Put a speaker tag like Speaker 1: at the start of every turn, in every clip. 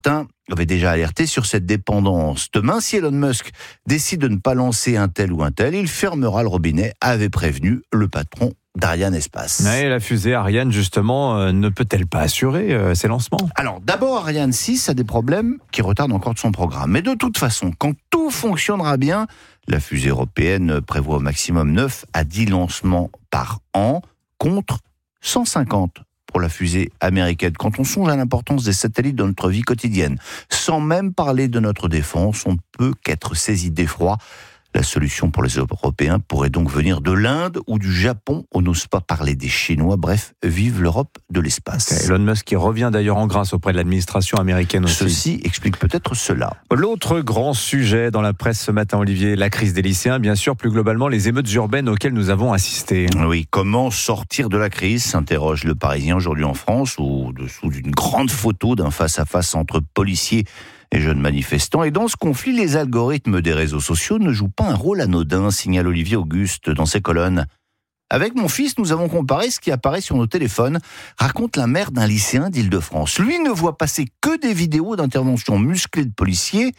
Speaker 1: Certains avaient déjà alerté sur cette dépendance. Demain, si Elon Musk décide de ne pas lancer un tel ou un tel, il fermera le robinet, avait prévenu le patron d'Ariane Espace.
Speaker 2: Et la fusée Ariane, justement, ne peut-elle pas assurer ses lancements ?
Speaker 1: Alors, d'abord, Ariane 6 a des problèmes qui retardent encore son programme. Mais de toute façon, quand tout fonctionnera bien, la fusée européenne prévoit au maximum 9 à 10 lancements par an, contre 150 pour la fusée américaine. Quand on songe à l'importance des satellites dans notre vie quotidienne, sans même parler de notre défense, on ne peut qu'être saisi d'effroi. La solution pour les Européens pourrait donc venir de l'Inde ou du Japon. On n'ose pas parler des Chinois. Bref, vive l'Europe de l'espace.
Speaker 2: Elon Musk qui revient d'ailleurs en grâce auprès de l'administration américaine aussi.
Speaker 1: Ceci explique peut-être cela.
Speaker 2: L'autre grand sujet dans la presse ce matin, Olivier, la crise des lycéens, bien sûr, plus globalement les émeutes urbaines auxquelles nous avons assisté.
Speaker 1: Oui, comment sortir de la crise, s'interroge le Parisien aujourd'hui en France, au-dessous d'une grande photo d'un face-à-face entre policiers et jeunes manifestants. Et dans ce conflit, les algorithmes des réseaux sociaux ne jouent pas un rôle anodin, signale Olivier Auguste dans ses colonnes. Avec mon fils, nous avons comparé ce qui apparaît sur nos téléphones, raconte la mère d'un lycéen d'Île-de-France. Lui ne voit passer que des vidéos d'interventions musclées de policiers,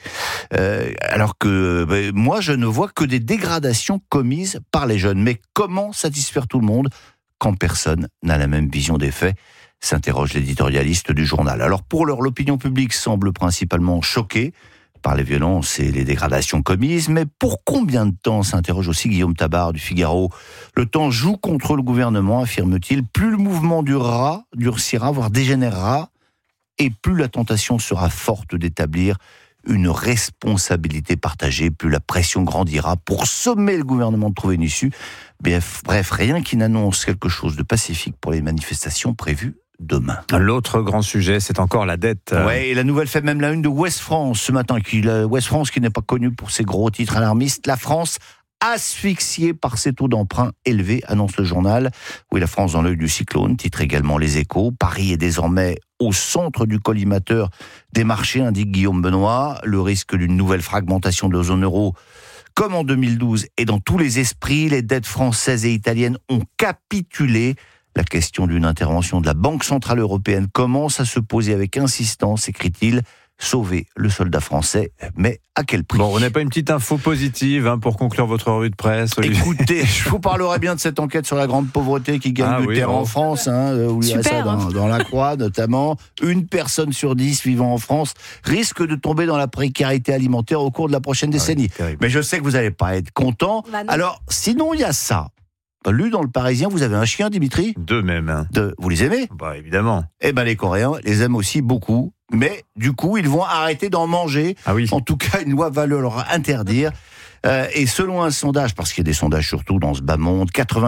Speaker 1: alors que moi, je ne vois que des dégradations commises par les jeunes. Mais comment satisfaire tout le monde quand personne n'a la même vision des faits ? S'interroge l'éditorialiste du journal. Alors pour l'heure, l'opinion publique semble principalement choquée par les violences et les dégradations commises, mais pour combien de temps, s'interroge aussi Guillaume Tabar du Figaro. Le temps joue contre le gouvernement, affirme-t-il. Plus le mouvement durcira, voire dégénérera, et plus la tentation sera forte d'établir une responsabilité partagée, plus la pression grandira pour sommer le gouvernement de trouver une issue. Bref, rien qui n'annonce quelque chose de pacifique pour les manifestations prévues demain.
Speaker 2: L'autre grand sujet, c'est encore la dette.
Speaker 1: Ouais, et la nouvelle fait même la une de Ouest France ce matin. Ouest France qui n'est pas connue pour ses gros titres alarmistes. La France asphyxiée par ses taux d'emprunt élevés, annonce le journal. Oui, la France dans l'œil du cyclone, titre également Les Échos. Paris est désormais au centre du collimateur des marchés, indique Guillaume Benoît. Le risque d'une nouvelle fragmentation de la zone euro, comme en 2012, et dans tous les esprits, les dettes françaises et italiennes ont capitulé. La question d'une intervention de la Banque Centrale Européenne commence à se poser avec insistance, écrit-il. Sauver le soldat français, mais à quel prix ?
Speaker 2: Bon, on n'a pas une petite info positive pour conclure votre revue de presse, Olivier.
Speaker 1: Écoutez, je vous parlerai bien de cette enquête sur la grande pauvreté qui gagne du terrain en France. Vous lirez ça dans La Croix notamment. 1 personne sur 10 vivant en France risque de tomber dans la précarité alimentaire au cours de la prochaine décennie. Mais je sais que vous n'allez pas être content. Alors, sinon, il y a ça. Lu dans le Parisien, vous avez un chien, Dimitri ?
Speaker 2: 2 même.
Speaker 1: 2. Vous les aimez ?
Speaker 2: Bah évidemment.
Speaker 1: Eh ben les Coréens les aiment aussi beaucoup, mais du coup ils vont arrêter d'en manger.
Speaker 2: Ah oui.
Speaker 1: En tout cas, une loi va leur interdire. Et selon un sondage, parce qu'il y a des sondages surtout dans ce bas monde,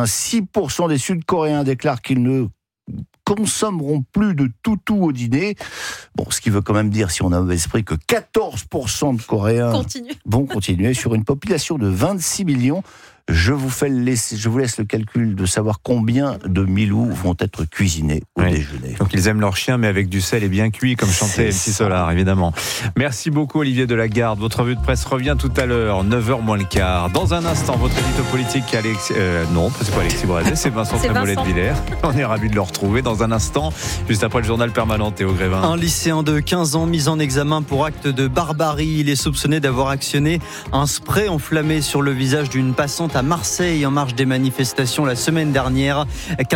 Speaker 1: 86% des Sud-Coréens déclarent qu'ils ne consommeront plus de toutou au dîner. Bon, ce qui veut quand même dire, si on a mauvais esprit, que 14% de Coréens vont continuer sur une population de 26 millions. Je vous laisse le calcul de savoir combien de milous vont être cuisinés au déjeuner.
Speaker 2: Donc ils aiment leur chien, mais avec du sel et bien cuit, comme chantait MC Solar, évidemment. Merci beaucoup Olivier Delagarde. Votre revue de presse revient tout à l'heure, 9h moins le quart. Dans un instant, votre édito politique, non, c'est pas Alexis Brazet, c'est Vincent Trémollet de Villers. On est ravis de le retrouver dans un instant, juste après le journal permanent, Théo Grévin.
Speaker 3: Un lycéen de 15 ans mis en examen pour acte de barbarie. Il est soupçonné d'avoir actionné un spray enflammé sur le visage d'une passante à Marseille en marge des manifestations la semaine dernière.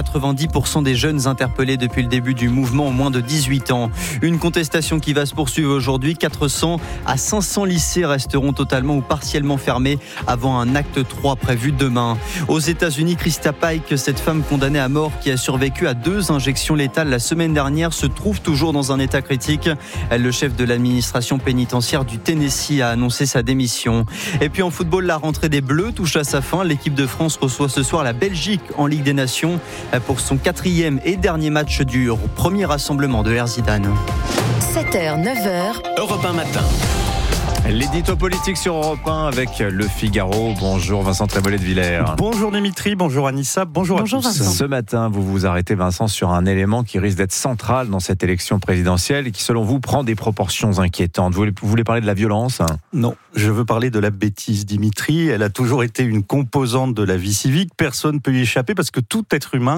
Speaker 3: 90% des jeunes interpellés depuis le début du mouvement ont moins de 18 ans. Une contestation qui va se poursuivre aujourd'hui. 400 à 500 lycées resteront totalement ou partiellement fermés avant un acte 3 prévu demain. Aux États-Unis, Krista Pike, cette femme condamnée à mort qui a survécu à 2 injections létales la semaine dernière, se trouve toujours dans un état critique. Le chef de l'administration pénitentiaire du Tennessee a annoncé sa démission. Et puis en football, la rentrée des Bleus touche à sa fin. L'équipe de France reçoit ce soir la Belgique en Ligue des Nations pour son 4e et dernier match du premier rassemblement de l'ère Zidane.
Speaker 4: 7h, 9h,
Speaker 5: Europe 1 matin.
Speaker 2: L'édito politique sur Europe 1 avec Le Figaro. Bonjour Vincent Trémollet de Villers.
Speaker 6: Bonjour Dimitri, bonjour Anissa, bonjour à tous.
Speaker 4: Vincent.
Speaker 2: Ce matin, vous vous arrêtez Vincent sur un élément qui risque d'être central dans cette élection présidentielle et qui selon vous prend des proportions inquiétantes. Vous voulez parler de la violence ?
Speaker 6: Non, je veux parler de la bêtise, Dimitri. Elle a toujours été une composante de la vie civique. Personne ne peut y échapper parce que tout être humain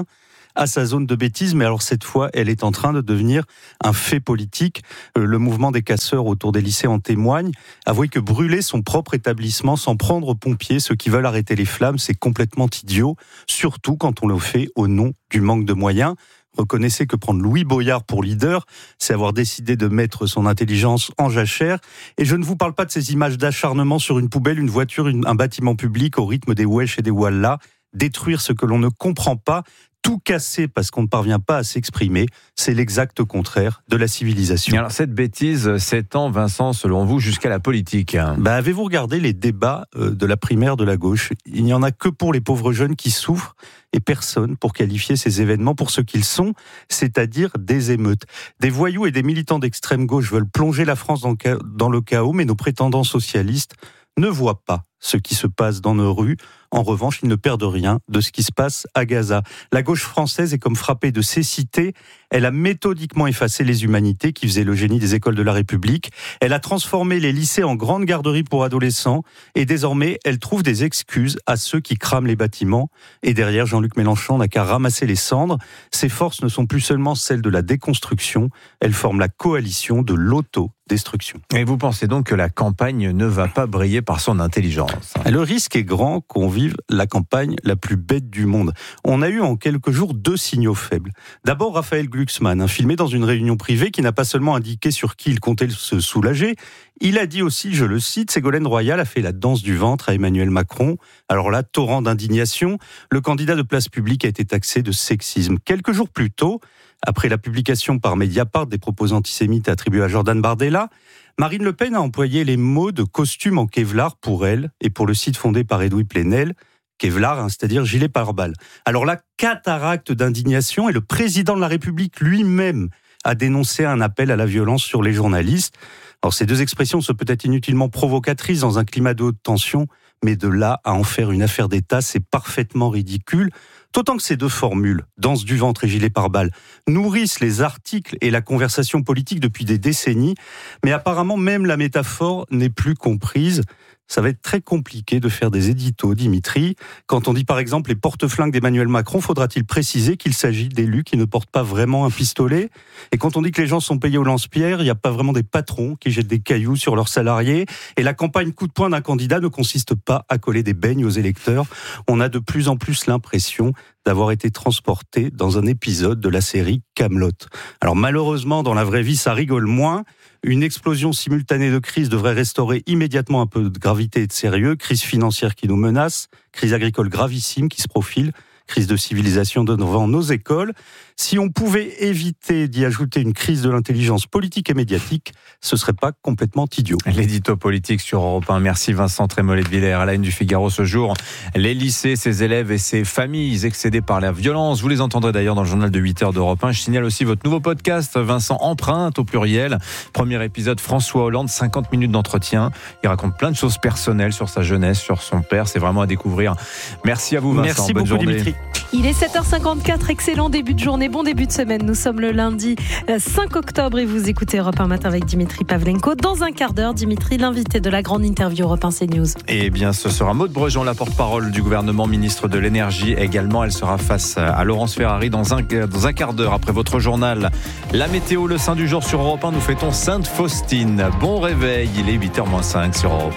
Speaker 6: à sa zone de bêtise, mais alors cette fois, elle est en train de devenir un fait politique. Le mouvement des casseurs autour des lycées en témoigne. Avouez que brûler son propre établissement sans prendre aux pompiers, ceux qui veulent arrêter les flammes, c'est complètement idiot, surtout quand on le fait au nom du manque de moyens. Reconnaissez que prendre Louis Boyard pour leader, c'est avoir décidé de mettre son intelligence en jachère. Et je ne vous parle pas de ces images d'acharnement sur une poubelle, une voiture, un bâtiment public au rythme des Wesh et des Wallah. Détruire ce que l'on ne comprend pas, tout casser parce qu'on ne parvient pas à s'exprimer, c'est l'exact contraire de la civilisation.
Speaker 2: Alors cette bêtise s'étend, Vincent, selon vous, jusqu'à la politique.
Speaker 6: Avez-vous regardé les débats de la primaire de la gauche ? Il n'y en a que pour les pauvres jeunes qui souffrent et personne pour qualifier ces événements pour ce qu'ils sont, c'est-à-dire des émeutes. Des voyous et des militants d'extrême gauche veulent plonger la France dans le chaos, mais nos prétendants socialistes ne voient pas ce qui se passe dans nos rues. En revanche, ils ne perdent rien de ce qui se passe à Gaza. La gauche française est comme frappée de cécité. Elle a méthodiquement effacé les humanités qui faisaient le génie des écoles de la République. Elle a transformé les lycées en grandes garderies pour adolescents. Et désormais, elle trouve des excuses à ceux qui crament les bâtiments. Et derrière, Jean-Luc Mélenchon n'a qu'à ramasser les cendres. Ses forces ne sont plus seulement celles de la déconstruction. Elles forment la coalition de l'autodestruction.
Speaker 2: Et vous pensez donc que la campagne ne va pas briller par son intelligence ?
Speaker 6: Le risque est grand qu'on vive la campagne la plus bête du monde. On a eu en quelques jours 2 signaux faibles. D'abord, Raphaël Glucksmann, filmé dans une réunion privée qui n'a pas seulement indiqué sur qui il comptait se soulager, il a dit aussi, je le cite, Ségolène Royal a fait la danse du ventre à Emmanuel Macron. Alors là, torrent d'indignation, le candidat de Place Publique a été taxé de sexisme. Quelques jours plus tôt, après la publication par Mediapart des propos antisémites attribués à Jordan Bardella, Marine Le Pen a employé les mots de costume en Kevlar pour elle et pour le site fondé par Edoui Plenel. Kevlar, c'est-à-dire gilet pare-balles. Alors là, cataracte d'indignation et le président de la République lui-même a dénoncé un appel à la violence sur les journalistes. Alors ces 2 expressions sont peut-être inutilement provocatrices dans un climat de haute tension, mais de là à en faire une affaire d'État, c'est parfaitement ridicule. D'autant que ces 2 formules, danse du ventre et gilet pare-balles, nourrissent les articles et la conversation politique depuis des décennies, mais apparemment même la métaphore n'est plus comprise. Ça va être très compliqué de faire des éditos, Dimitri. Quand on dit par exemple les porte-flingues d'Emmanuel Macron, faudra-t-il préciser qu'il s'agit d'élus qui ne portent pas vraiment un pistolet ? Et quand on dit que les gens sont payés au lance-pierre, il n'y a pas vraiment des patrons qui jettent des cailloux sur leurs salariés. Et la campagne coup de poing d'un candidat ne consiste pas à coller des beignes aux électeurs. On a de plus en plus l'impression d'avoir été transporté dans un épisode de la série Kaamelott. Alors malheureusement, dans la vraie vie, ça rigole moins. Une explosion simultanée de crises devrait restaurer immédiatement un peu de gravité et de sérieux. Crise financière qui nous menace, crise agricole gravissime qui se profile, crise de civilisation devant nos écoles. Si on pouvait éviter d'y ajouter une crise de l'intelligence politique et médiatique, ce serait pas complètement idiot.
Speaker 2: L'édito politique sur Europe 1. Merci Vincent Trémollet de Villers. À la une du Figaro ce jour, les lycées, ses élèves et ses familles excédés par la violence. Vous les entendrez d'ailleurs dans le journal de 8h d'Europe 1. Je signale aussi votre nouveau podcast, Vincent Empreinte au pluriel. Premier épisode, François Hollande, 50 minutes d'entretien. Il raconte plein de choses personnelles sur sa jeunesse, sur son père. C'est vraiment à découvrir. Merci à vous Vincent.
Speaker 6: Merci
Speaker 2: bonne
Speaker 6: beaucoup
Speaker 2: journée.
Speaker 6: Dimitri.
Speaker 5: Il est 7h54, excellent début de journée, bon début de semaine. Nous sommes le lundi 5 octobre et vous écoutez Europe 1 matin avec Dimitri Pavlenko. Dans un quart d'heure, Dimitri, l'invité de la grande interview Europe 1 CNews.
Speaker 2: Eh bien, ce sera Maud Brejon, la porte-parole du gouvernement, ministre de l'énergie également. Elle sera face à Laurence Ferrari dans un quart d'heure après votre journal. La météo, le saint du jour sur Europe 1, nous fêtons Sainte Faustine. Bon réveil, il est 8h-5 sur Europe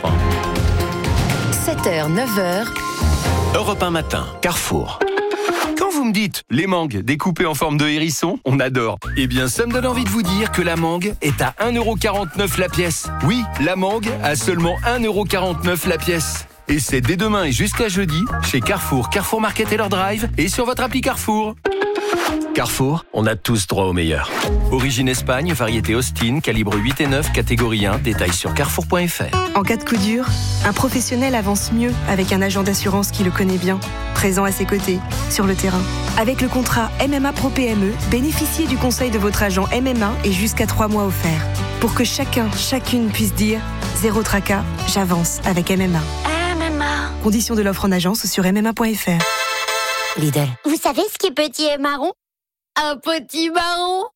Speaker 4: 1. 7h, 9h.
Speaker 7: Europe 1 matin, Carrefour. Quand vous me dites les mangues découpées en forme de hérisson, on adore. Eh bien, ça me donne envie de vous dire que la mangue est à 1,49€ la pièce. Oui, la mangue à seulement 1,49€ la pièce. Et c'est dès demain et jusqu'à jeudi, chez Carrefour, Carrefour Market et leur drive, et sur votre appli Carrefour. Carrefour, on a tous droit au meilleur. Origine Espagne, variété Austin, calibre 8 et 9, catégorie 1, détail sur carrefour.fr.
Speaker 8: En cas de coup dur, un professionnel avance mieux avec un agent d'assurance qui le connaît bien, présent à ses côtés, sur le terrain. Avec le contrat MMA Pro PME, bénéficiez du conseil de votre agent MMA et jusqu'à 3 mois offerts. Pour que chacune puisse dire « Zéro tracas, j'avance avec MMA ». Conditions de l'offre en agence sur MMA.fr.
Speaker 9: Lidl. Vous savez ce qui est petit et marron ?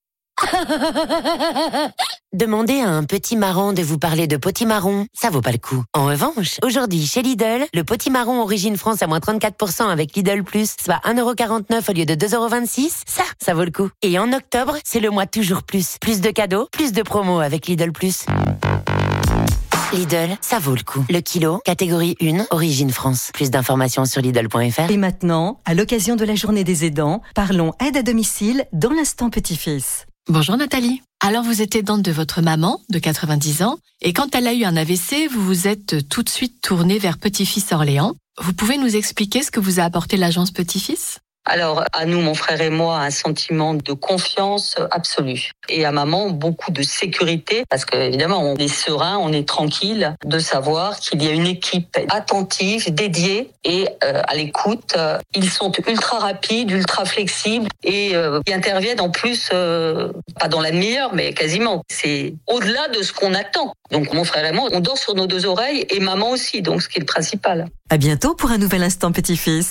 Speaker 9: Un petit marron. Demandez à un petit marron de vous parler de potimarron, ça vaut pas le coup. En revanche, aujourd'hui chez Lidl, le potimarron Origine France à moins 34% avec Lidl+, soit 1,49€ au lieu de 2,26€, ça vaut le coup. Et en octobre, c'est le mois toujours plus. Plus de cadeaux, plus de promos avec Lidl+. Lidl, ça vaut le coup. Le kilo, catégorie 1, Origine France. Plus d'informations sur Lidl.fr.
Speaker 10: Et maintenant, à l'occasion de la journée des aidants, parlons aide à domicile dans l'instant petit-fils.
Speaker 11: Bonjour Nathalie. Alors vous êtes aidante de votre maman, de 90 ans, et quand elle a eu un AVC, vous vous êtes tout de suite tournée vers Petit-Fils Orléans. Vous pouvez nous expliquer ce que vous a apporté l'agence Petit-Fils ?
Speaker 12: Alors, à nous, mon frère et moi, un sentiment de confiance absolue. Et à maman, beaucoup de sécurité, parce qu'évidemment, on est serein, on est tranquille de savoir qu'il y a une équipe attentive, dédiée et à l'écoute. Ils sont ultra rapides, ultra flexibles et ils interviennent en plus, pas dans la demi-heure, mais quasiment. C'est au-delà de ce qu'on attend. Donc, mon frère et moi, on dort sur nos deux oreilles et maman aussi, donc ce qui est le principal.
Speaker 10: À bientôt pour un nouvel instant petit-fils.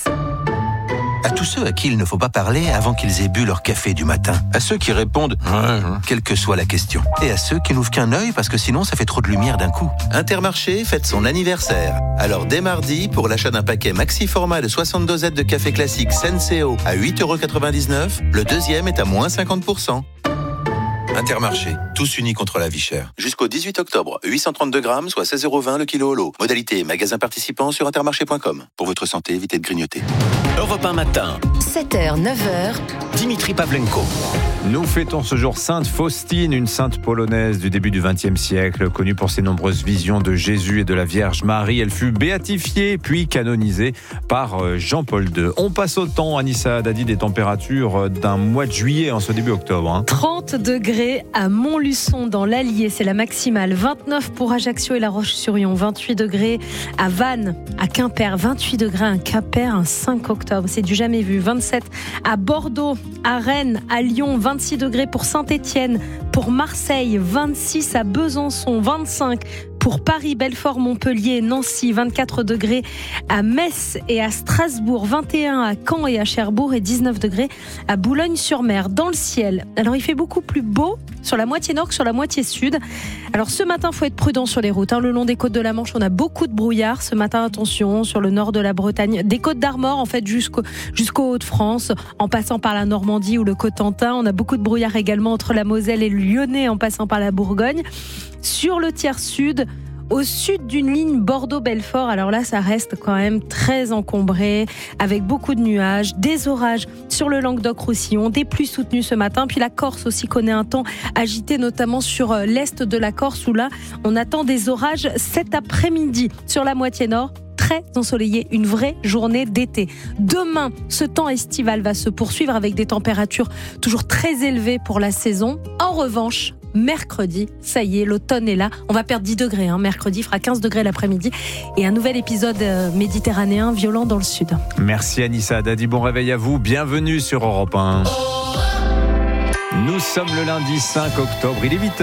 Speaker 13: À tous ceux à qui il ne faut pas parler avant qu'ils aient bu leur café du matin. À ceux qui répondent « quelle que soit la question ». Et à ceux qui n'ouvrent qu'un œil parce que sinon ça fait trop de lumière d'un coup. Intermarché fête son anniversaire. Alors dès mardi, pour l'achat d'un paquet maxi format de 60 dosettes de café classique Senseo à 8,99€, le deuxième est à moins 50%. Intermarché, tous unis contre la vie chère. Jusqu'au 18 octobre, 832 grammes, soit 16,20€ le kilo au lot. Modalité magasin participant sur intermarché.com. Pour votre santé, évitez de grignoter.
Speaker 7: Europe 1 matin.
Speaker 4: 7h, 9h.
Speaker 7: Dimitri Pavlenko.
Speaker 2: Nous fêtons ce jour Sainte Faustine, une sainte polonaise du début du XXe siècle, connue pour ses nombreuses visions de Jésus et de la Vierge Marie. Elle fut béatifiée puis canonisée par Jean-Paul II. On passe au temps, Anissa Dadi, des températures d'un mois de juillet en ce début octobre.
Speaker 5: 30 degrés à Montluçon dans l'Allier, c'est la maximale. 29 pour Ajaccio et La Roche-sur-Yon. 28 degrés à Vannes, à Quimper. 28 degrés à Quimper, un 5 octobre. C'est du jamais vu. 27 à Bordeaux, à Rennes, à Lyon. 26 degrés pour Saint-Étienne, pour Marseille. 26 à Besançon. 25 pour Paris, Belfort, Montpellier, Nancy. 24 degrés à Metz et à Strasbourg. 21 à Caen et à Cherbourg. Et 19 degrés à Boulogne-sur-Mer. Dans le ciel, alors il fait beaucoup plus beau sur la moitié nord que sur la moitié sud. Alors ce matin, il faut être prudent sur les routes. Le long des côtes de la Manche, on a beaucoup de brouillard. Ce matin, attention, sur le nord de la Bretagne, des côtes d'Armor, en fait, jusqu'au Hauts-de-France, en passant par la Normandie ou le Cotentin. On a beaucoup de brouillard également entre la Moselle et le Lyonnais, en passant par la Bourgogne. Sur le tiers sud, au sud d'une ligne Bordeaux-Belfort, alors là, ça reste quand même très encombré, avec beaucoup de nuages, des orages sur le Languedoc-Roussillon, des pluies soutenues ce matin. Puis la Corse aussi connaît un temps agité, notamment sur l'est de la Corse, où là, on attend des orages cet après-midi. Sur la moitié nord, très ensoleillé, une vraie journée d'été. Demain, ce temps estival va se poursuivre avec des températures toujours très élevées pour la saison. En revanche, mercredi, ça y est, l'automne est là. On va perdre 10 degrés. Mercredi, il fera 15 degrés l'après-midi. Et un nouvel épisode méditerranéen violent dans le sud.
Speaker 2: Merci Anissa Dadi, bon réveil à vous. Bienvenue sur Europe 1. Nous sommes le lundi 5 octobre, il est 8h.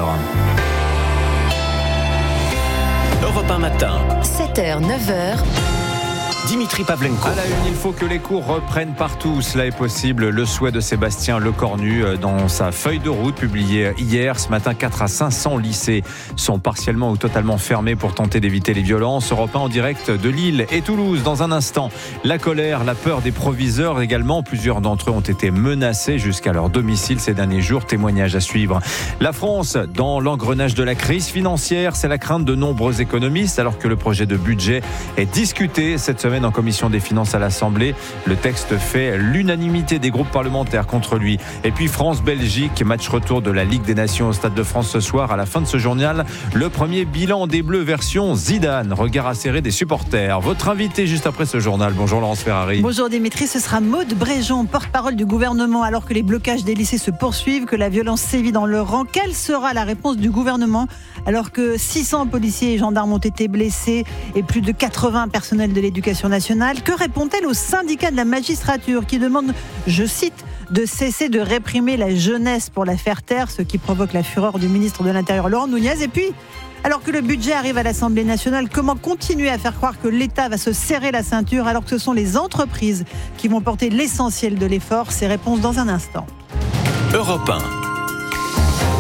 Speaker 7: Europe 1 matin.
Speaker 4: 7h, 9h.
Speaker 7: Dimitri Pavlenko.
Speaker 2: À la une, il faut que les cours reprennent partout. Cela est possible. Le souhait de Sébastien Lecornu dans sa feuille de route publiée hier. Ce matin, 4 à 500 lycées sont partiellement ou totalement fermés pour tenter d'éviter les violences. Europe 1 en direct de Lille et Toulouse. Dans un instant, la colère, la peur des proviseurs également. Plusieurs d'entre eux ont été menacés jusqu'à leur domicile ces derniers jours. Témoignage à suivre. La France, dans l'engrenage de la crise financière, c'est la crainte de nombreux économistes alors que le projet de budget est discuté cette semaine en commission des finances à l'Assemblée. Le texte fait l'unanimité des groupes parlementaires contre lui. Et puis France-Belgique, match retour de la Ligue des Nations au Stade de France ce soir. À la fin de ce journal, le premier bilan des Bleus version Zidane. Regard acéré des supporters. Votre invité juste après ce journal. Bonjour Laurence Ferrari.
Speaker 14: Bonjour Dimitri, ce sera Maude Bréjon, porte-parole du gouvernement, alors que les blocages des lycées se poursuivent, que la violence sévit dans leur rang. Quelle sera la réponse du gouvernement alors que 600 policiers et gendarmes ont été blessés et plus de 80 personnels de l'éducation nationale? Que répond-elle aux syndicats de la magistrature qui demandent, je cite, de cesser de réprimer la jeunesse pour la faire taire, ce qui provoque la fureur du ministre de l'Intérieur Laurent Nunez? Et puis, alors que le budget arrive à l'Assemblée nationale, comment continuer à faire croire que l'État va se serrer la ceinture alors que ce sont les entreprises qui vont porter l'essentiel de l'effort? Ces réponses dans un instant.
Speaker 7: Europe 1.
Speaker 5: Le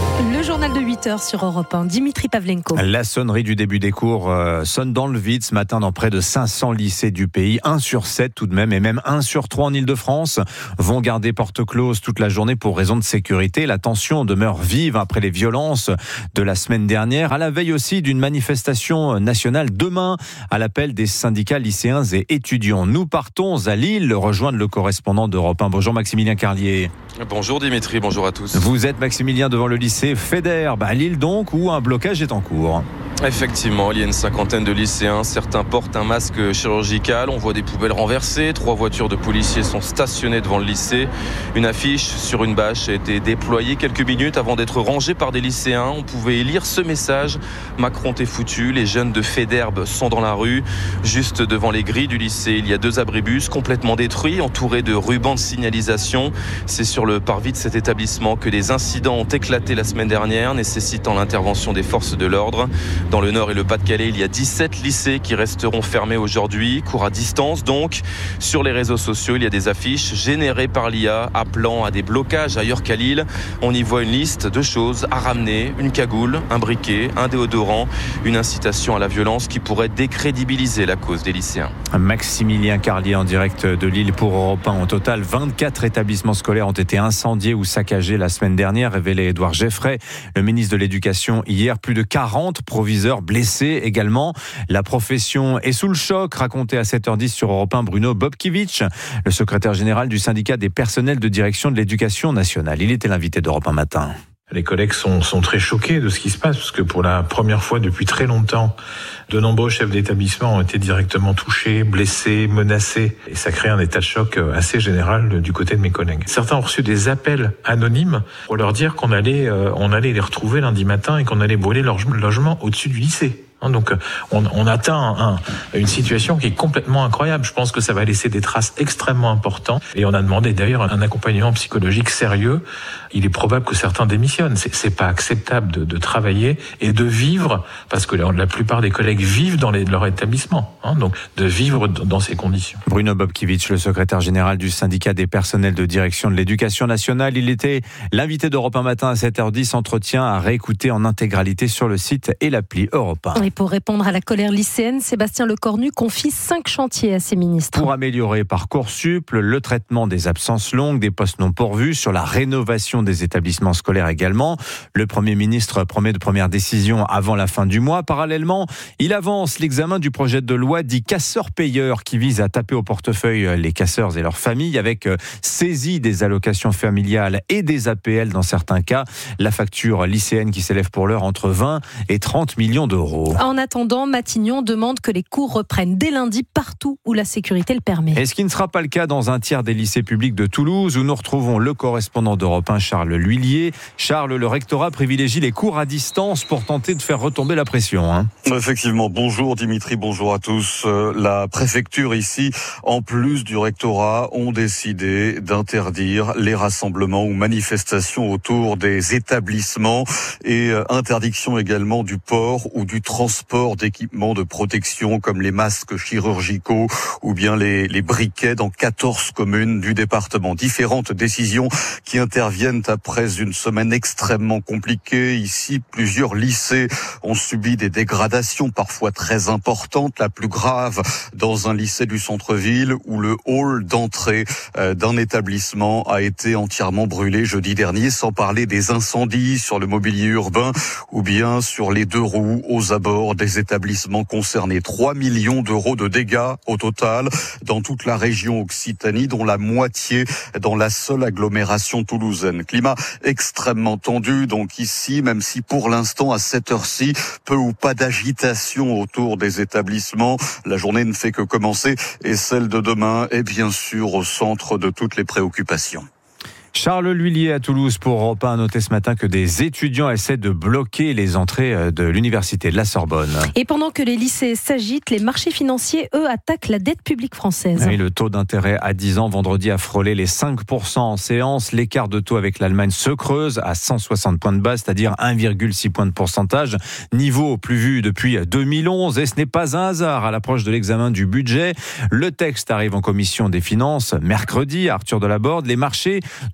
Speaker 5: journal de 8h sur Europe 1. Dimitri Pavlenko.
Speaker 2: La sonnerie du début des cours sonne dans le vide ce matin dans près de 500 lycées du pays. 1 sur 7 tout de même, et même 1 sur 3 en Ile-de-France vont garder porte close toute la journée pour raison de sécurité. La tension demeure vive après les violences de la semaine dernière, à la veille aussi d'une manifestation nationale demain à l'appel des syndicats lycéens et étudiants. Nous partons à Lille rejoindre le correspondant d'Europe 1. Bonjour Maximilien Carlier.
Speaker 15: Bonjour Dimitri, bonjour à tous.
Speaker 2: Vous êtes Maximilien devant le lycée Fédère, à Lille donc, où un blocage est en cours.
Speaker 15: Effectivement, il y a une cinquantaine de lycéens. Certains portent un masque chirurgical. On voit des poubelles renversées. 3 voitures de policiers sont stationnées devant le lycée. Une affiche sur une bâche a été déployée quelques minutes avant d'être rangée par des lycéens. On pouvait y lire ce message: Macron t'es foutu, les jeunes de Fédère sont dans la rue. Juste devant les grilles du lycée, il y a 2 abribus complètement détruits, entourés de rubans de signalisation. C'est sur le parvis de cet établissement que des incidents ont éclaté la semaine dernière, nécessitant l'intervention des forces de l'ordre. Dans le Nord et le Pas-de-Calais, il y a 17 lycées qui resteront fermés aujourd'hui. Cours à distance donc. Sur les réseaux sociaux, il y a des affiches générées par l'IA appelant à des blocages ailleurs qu'à Lille. On y voit une liste de choses à ramener: une cagoule, un briquet, un déodorant, une incitation à la violence qui pourrait décrédibiliser la cause des lycéens.
Speaker 2: Maximilien Carlier en direct de Lille pour Europe 1. Au total, 24 établissements scolaires ont été incendiés ou saccagés la semaine dernière, révélé Édouard Geffray, le ministre de l'Éducation hier. Plus de 40 proviseurs blessés également. La profession est sous le choc, raconté à 7h10 sur Europe 1 Bruno Bobkiewicz, le secrétaire général du syndicat des personnels de direction de l'éducation nationale. Il était l'invité d'Europe 1 matin.
Speaker 16: Les collègues sont très choqués de ce qui se passe, parce que pour la première fois depuis très longtemps, de nombreux chefs d'établissement ont été directement touchés, blessés, menacés. Et ça crée un état de choc assez général du côté de mes collègues. Certains ont reçu des appels anonymes pour leur dire qu'on allait les retrouver lundi matin et qu'on allait brûler leur logement au-dessus du lycée. Donc on atteint une situation qui est complètement incroyable. Je pense que ça va laisser des traces extrêmement importantes. Et on a demandé d'ailleurs un accompagnement psychologique sérieux. Il est probable que certains démissionnent. C'est pas acceptable de travailler et de vivre, parce que la plupart des collègues vivent dans leur établissement. Donc de vivre dans ces conditions.
Speaker 2: Bruno Bobkiewicz, le secrétaire général du syndicat des personnels de direction de l'éducation nationale. Il était l'invité d'Europe 1 matin à 7h10. Entretien à réécouter en intégralité sur le site et l'appli Europe 1.
Speaker 5: Et pour répondre à la colère lycéenne, Sébastien Lecornu confie 5 chantiers à ses ministres.
Speaker 2: Pour améliorer Parcoursup, le traitement des absences longues, des postes non pourvus, sur la rénovation des établissements scolaires également. Le Premier ministre promet de premières décisions avant la fin du mois. Parallèlement, il avance l'examen du projet de loi dit casseurs-payeurs qui vise à taper au portefeuille les casseurs et leurs familles avec saisie des allocations familiales et des APL dans certains cas. La facture lycéenne qui s'élève pour l'heure entre 20 et 30 millions d'euros.
Speaker 5: En attendant, Matignon demande que les cours reprennent dès lundi partout où la sécurité le permet.
Speaker 2: Et ce qui ne sera pas le cas dans un tiers des lycées publics de Toulouse, où nous retrouvons le correspondant d'Europe 1, Charles L'Huillier. Charles, le rectorat privilégie les cours à distance pour tenter de faire retomber la pression.
Speaker 17: Effectivement, bonjour Dimitri, bonjour à tous. La préfecture ici, en plus du rectorat, ont décidé d'interdire les rassemblements ou manifestations autour des établissements et interdiction également du port ou du transport d'équipements de protection comme les masques chirurgicaux ou bien les briquets dans 14 communes du département. Différentes décisions qui interviennent après une semaine extrêmement compliquée. Ici, plusieurs lycées ont subi des dégradations parfois très importantes. La plus grave dans un lycée du centre-ville où le hall d'entrée d'un établissement a été entièrement brûlé jeudi dernier, sans parler des incendies sur le mobilier urbain ou bien sur les 2 roues aux abords des établissements concernés. 3 millions d'euros de dégâts au total dans toute la région Occitanie, dont la moitié dans la seule agglomération toulousaine. Climat extrêmement tendu donc ici, même si pour l'instant à cette heure-ci, peu ou pas d'agitation autour des établissements. La journée ne fait que commencer et celle de demain est bien sûr au centre de toutes les préoccupations.
Speaker 2: Charles L'Huillier à Toulouse pour Europe 1 a noté ce matin que des étudiants essaient de bloquer les entrées de l'université de la Sorbonne.
Speaker 5: Et pendant que les lycées s'agitent, les marchés financiers, eux, attaquent la dette publique française.
Speaker 2: Oui, le taux d'intérêt à 10 ans vendredi a frôlé les 5% en séance. L'écart de taux avec l'Allemagne se creuse à 160 points de base, c'est-à-dire 1,6 point de pourcentage. Niveau plus vu depuis 2011. Et ce n'est pas un hasard à l'approche de l'examen du budget. Le texte arrive en commission des finances mercredi. Arthur Delaborde, les marchés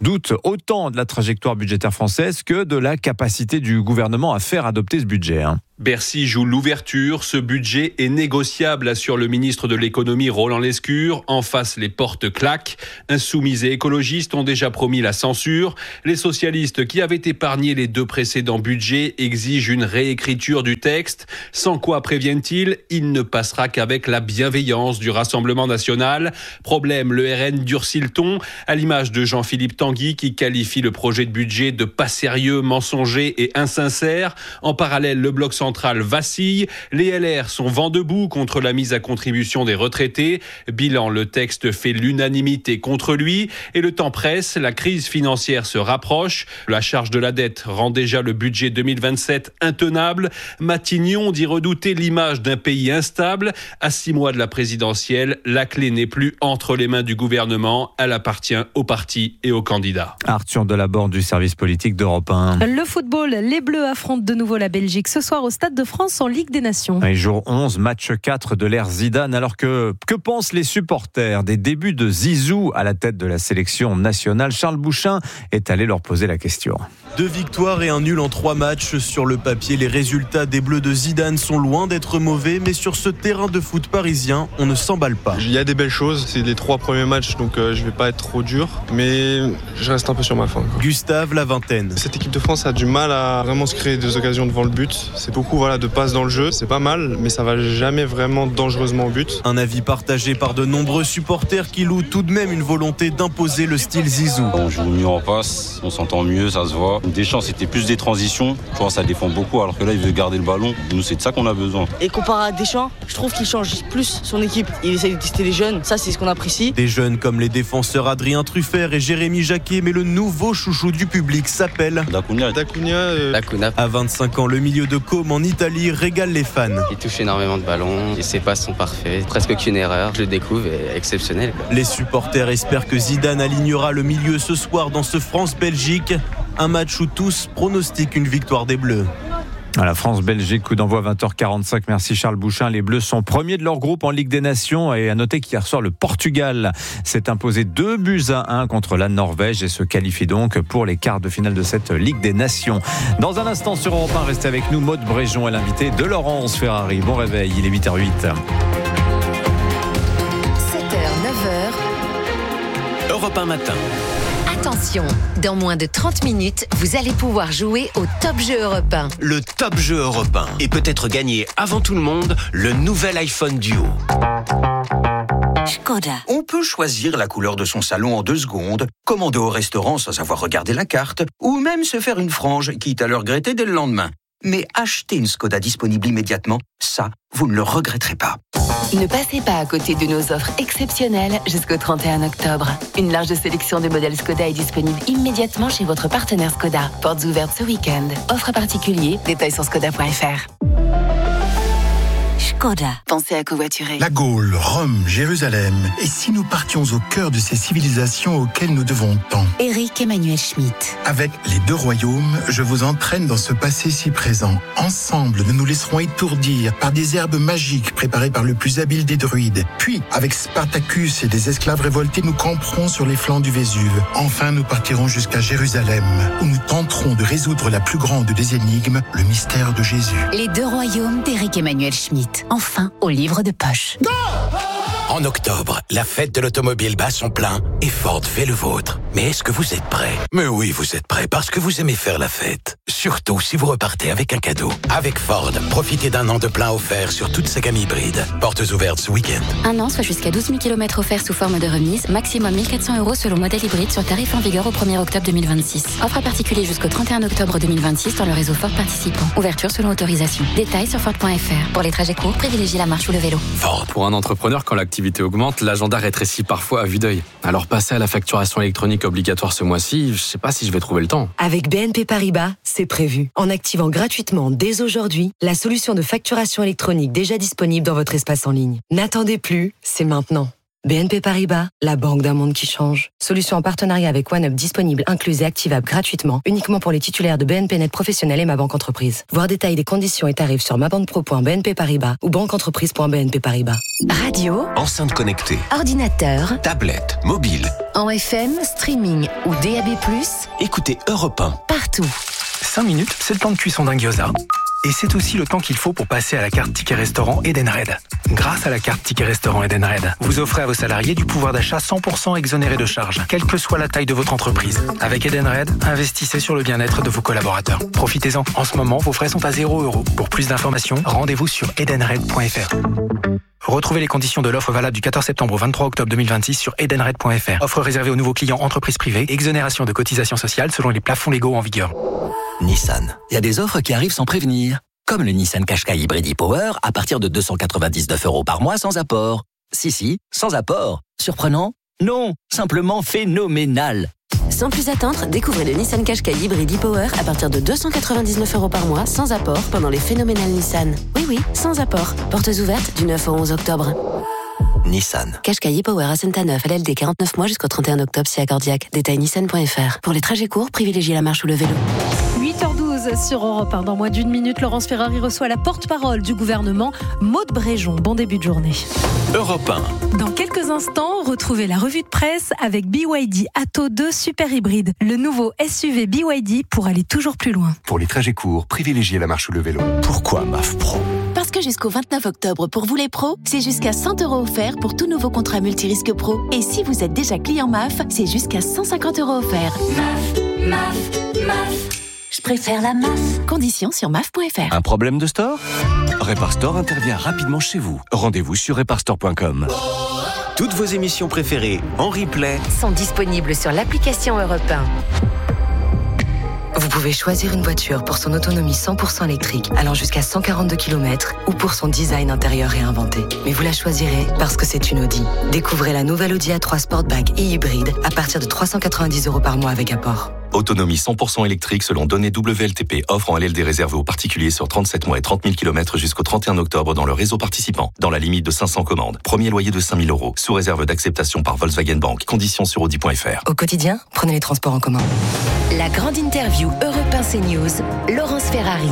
Speaker 2: doute autant de la trajectoire budgétaire française que de la capacité du gouvernement à faire adopter ce budget.
Speaker 18: Bercy joue l'ouverture. Ce budget est négociable, assure le ministre de l'économie Roland Lescure. En face, les portes claquent. Insoumis et écologistes ont déjà promis la censure. Les socialistes, qui avaient épargné les 2 précédents budgets, exigent une réécriture du texte. Sans quoi, préviennent-ils, il ne passera qu'avec la bienveillance du Rassemblement national. Problème, le RN durcit le ton, à l'image de Jean-Philippe Tanguy, qui qualifie le projet de budget de pas sérieux, mensonger et insincère. En parallèle, le bloc central vacille. Les LR sont vent debout contre la mise à contribution des retraités. Bilan, le texte fait l'unanimité contre lui. Et le temps presse, la crise financière se rapproche. La charge de la dette rend déjà le budget 2027 intenable. Matignon dit redouter l'image d'un pays instable. À 6 mois de la présidentielle, la clé n'est plus entre les mains du gouvernement. Elle appartient aux partis et aux candidats.
Speaker 2: Arthur Delaborde du service politique d'Europe 1.
Speaker 5: Le football, les Bleus affrontent de nouveau la Belgique ce soir au Stade de France en Ligue des Nations.
Speaker 2: Et jour 11, match 4 de l'ère Zidane. Alors que pensent les supporters des débuts de Zizou à la tête de la sélection nationale? Charles Bouchin est allé leur poser la question.
Speaker 19: 2 victoires et un nul en 3 matchs. Sur le papier, les résultats des Bleus de Zidane sont loin d'être mauvais, mais sur ce terrain de foot parisien, on ne s'emballe pas.
Speaker 20: Il y a des belles choses, c'est les 3 premiers matchs, donc je vais pas être trop dur, mais je reste un peu sur ma faim.
Speaker 19: Gustave, la vingtaine.
Speaker 20: Cette équipe de France a du mal à vraiment se créer des occasions devant le but. C'est beaucoup de passes dans le jeu, c'est pas mal, mais ça va jamais vraiment dangereusement au but.
Speaker 19: Un avis partagé par de nombreux supporters qui louent tout de même une volonté d'imposer le style Zizou.
Speaker 21: On joue mieux en passe, on s'entend mieux, ça se voit. Deschamps, c'était plus des transitions, je pense que ça défend beaucoup, alors que là, il veut garder le ballon. Nous, c'est de ça qu'on a besoin.
Speaker 22: Et comparé à Deschamps, je trouve qu'il change plus son équipe. Il essaie de tester les jeunes, ça c'est ce qu'on apprécie.
Speaker 19: Des jeunes comme les défenseurs Adrien Truffert et Jérémy Jacquet, mais le nouveau chouchou du public s'appelle
Speaker 21: Dacunia.
Speaker 19: À 25 ans, le milieu de Côme en Italie régale les fans.
Speaker 23: Il touche énormément de ballons et ses passes sont parfaits. Presque aucune erreur. Je le découvre et exceptionnel.
Speaker 19: Les supporters espèrent que Zidane alignera le milieu ce soir dans ce France-Belgique. Un match où tous pronostiquent une victoire des Bleus.
Speaker 2: À la France-Belgique, coup d'envoi 20h45. Merci Charles Bouchin. Les Bleus sont premiers de leur groupe en Ligue des Nations. Et à noter qu'hier soir, le Portugal s'est imposé 2-1 contre la Norvège et se qualifie donc pour les quarts de finale de cette Ligue des Nations. Dans un instant sur Europe 1, restez avec nous. Maude Bréjon est l'invité de Laurence Ferrari. Bon réveil, il est 8h08.
Speaker 4: 7h, 9h.
Speaker 7: Europe 1 matin.
Speaker 4: Attention, dans moins de 30 minutes, vous allez pouvoir jouer au Top Jeu Europe 1.
Speaker 7: Le Top Jeu Europe 1 et peut-être gagner avant tout le monde le nouvel iPhone Duo.
Speaker 4: Škoda.
Speaker 24: On peut choisir la couleur de son salon en 2 secondes, commander au restaurant sans avoir regardé la carte, ou même se faire une frange, quitte à le regretter dès le lendemain. Mais acheter une Škoda disponible immédiatement, ça, vous ne le regretterez pas.
Speaker 9: Ne passez pas à côté de nos offres exceptionnelles jusqu'au 31 octobre. Une large sélection de modèles Škoda est disponible immédiatement chez votre partenaire Škoda. Portes ouvertes ce week-end. Offre particulier, détails sur škoda.fr.
Speaker 4: Škoda.
Speaker 9: Pensez à covoiturer.
Speaker 25: La Gaule, Rome, Jérusalem. Et si nous partions au cœur de ces civilisations auxquelles nous devons tant?
Speaker 4: Éric Emmanuel Schmitt.
Speaker 25: Avec les 2 royaumes, je vous entraîne dans ce passé si présent. Ensemble, nous nous laisserons étourdir par des herbes magiques préparées par le plus habile des druides. Puis, avec Spartacus et des esclaves révoltés, nous camperons sur les flancs du Vésuve. Enfin, nous partirons jusqu'à Jérusalem, où nous tenterons de résoudre la plus grande des énigmes, le mystère de Jésus.
Speaker 4: Les 2 royaumes d'Éric Emmanuel Schmitt. Enfin, au livre de poche.
Speaker 7: En octobre, la fête de l'automobile bat son plein et Ford fait le vôtre. Mais est-ce que vous êtes prêts? Mais oui, vous êtes prêts parce que vous aimez faire la fête. Surtout si vous repartez avec un cadeau. Avec Ford, profitez d'un an de plein offert sur toute sa gamme hybride. Portes ouvertes ce week-end.
Speaker 26: Un an, soit jusqu'à 12 000 km offerts sous forme de remise. Maximum 1 400 € selon modèle hybride sur tarif en vigueur au 1er octobre 2026. Offre à particulier jusqu'au 31 octobre 2026 dans le réseau Ford participant. Ouverture selon autorisation. Détails sur Ford.fr. Pour les trajets courts, privilégiez la marche ou le vélo.
Speaker 15: Ford. Pour un entrepreneur, quand l'activité augmente, l'agenda rétrécit parfois à vue d'œil. Alors passer à la facturation électronique obligatoire ce mois-ci, je sais pas si je vais trouver le temps.
Speaker 27: Avec BNP Paribas, c'est prévu. En activant gratuitement dès aujourd'hui la solution de facturation électronique déjà disponible dans votre espace en ligne. N'attendez plus, c'est maintenant. BNP Paribas, la banque d'un monde qui change. Solution en partenariat avec OneUp disponible, incluse et activable gratuitement, uniquement pour les titulaires de BNP Net Professionnel et Ma Banque Entreprise. Voir détails des conditions et tarifs sur mabanquepro.bnp Paribas ou banqueentreprise.bnp Paribas.
Speaker 4: Radio,
Speaker 1: enceinte connectée,
Speaker 4: ordinateur,
Speaker 1: tablette, mobile.
Speaker 4: En FM, streaming ou DAB+,
Speaker 1: Écoutez Europe 1.
Speaker 4: partout.
Speaker 3: 5 minutes, c'est le temps de cuisson d'un gyoza. Et c'est aussi le temps qu'il faut pour passer à la carte Ticket Restaurant Edenred. Grâce à la carte Ticket Restaurant Edenred, vous offrez à vos salariés du pouvoir d'achat 100% exonéré de charges, quelle que soit la taille de votre entreprise. Avec Edenred, investissez sur le bien-être de vos collaborateurs. Profitez-en. En ce moment, vos frais sont à 0 €. Pour plus d'informations, rendez-vous sur edenred.fr. Retrouvez les conditions de l'offre valable du 14 septembre au 23 octobre 2026 sur edenred.fr. Offre réservée aux nouveaux clients entreprises privées. Exonération de cotisations sociales selon les plafonds légaux en vigueur.
Speaker 1: Nissan. Il y a des offres qui arrivent sans prévenir. Comme le Nissan Qashqai Hybrid e-Power à partir de 299 € par mois sans apport. Si, sans apport. Surprenant? Non, simplement phénoménal.
Speaker 27: Sans plus attendre, découvrez le Nissan Qashqai Hybrid e-Power à partir de 299 € par mois sans apport pendant les phénoménales Nissan. Oui, sans apport. Portes ouvertes du 9 au 11 octobre.
Speaker 1: Nissan.
Speaker 27: Qashqai e-Power à Saint-Neuf, LLD 49 mois jusqu'au 31 octobre si accordiaque. Détail nissan.fr. Pour les trajets courts, privilégiez la marche ou le vélo.
Speaker 5: 8h12 sur Europe 1. Dans moins d'une minute, Laurence Ferrari reçoit la porte-parole du gouvernement, Maud Bréjon. Bon début de journée.
Speaker 1: Europe 1.
Speaker 5: Dans quelques instants, retrouvez la revue de presse avec BYD Atto 2 Super Hybride, le nouveau SUV BYD pour aller toujours plus loin.
Speaker 6: Pour les trajets courts, privilégiez la marche ou le vélo.
Speaker 1: Pourquoi MAF Pro?
Speaker 8: Parce que jusqu'au 29 octobre, pour vous les pros, c'est jusqu'à 100 € offerts pour tout nouveau contrat multirisque pro. Et si vous êtes déjà client MAF, c'est jusqu'à 150 € offerts. MAF. Je préfère la MAF. Conditions sur MAF.fr.
Speaker 1: Un problème de store? Reparstore intervient rapidement chez vous. Rendez-vous sur reparstore.com. Toutes vos émissions préférées en replay
Speaker 4: Sont disponibles sur l'application Europe 1.
Speaker 27: Vous pouvez choisir une voiture pour son autonomie 100% électrique, allant jusqu'à 142 km, ou pour son design intérieur réinventé. Mais vous la choisirez parce que c'est une Audi. Découvrez la nouvelle Audi A3 Sportback et hybride à partir de 390 € par mois avec apport.
Speaker 10: Autonomie 100% électrique selon données WLTP. Offre en LLD réservée aux particuliers sur 37 mois et 30 000 km jusqu'au 31 octobre dans le réseau participant. Dans la limite de 500 commandes. Premier loyer de 5 000 €. Sous réserve d'acceptation par Volkswagen Bank. Conditions sur Audi.fr.
Speaker 27: Au quotidien, prenez les transports en commun.
Speaker 4: La grande interview Europe 1 CNews, Laurence Ferrari.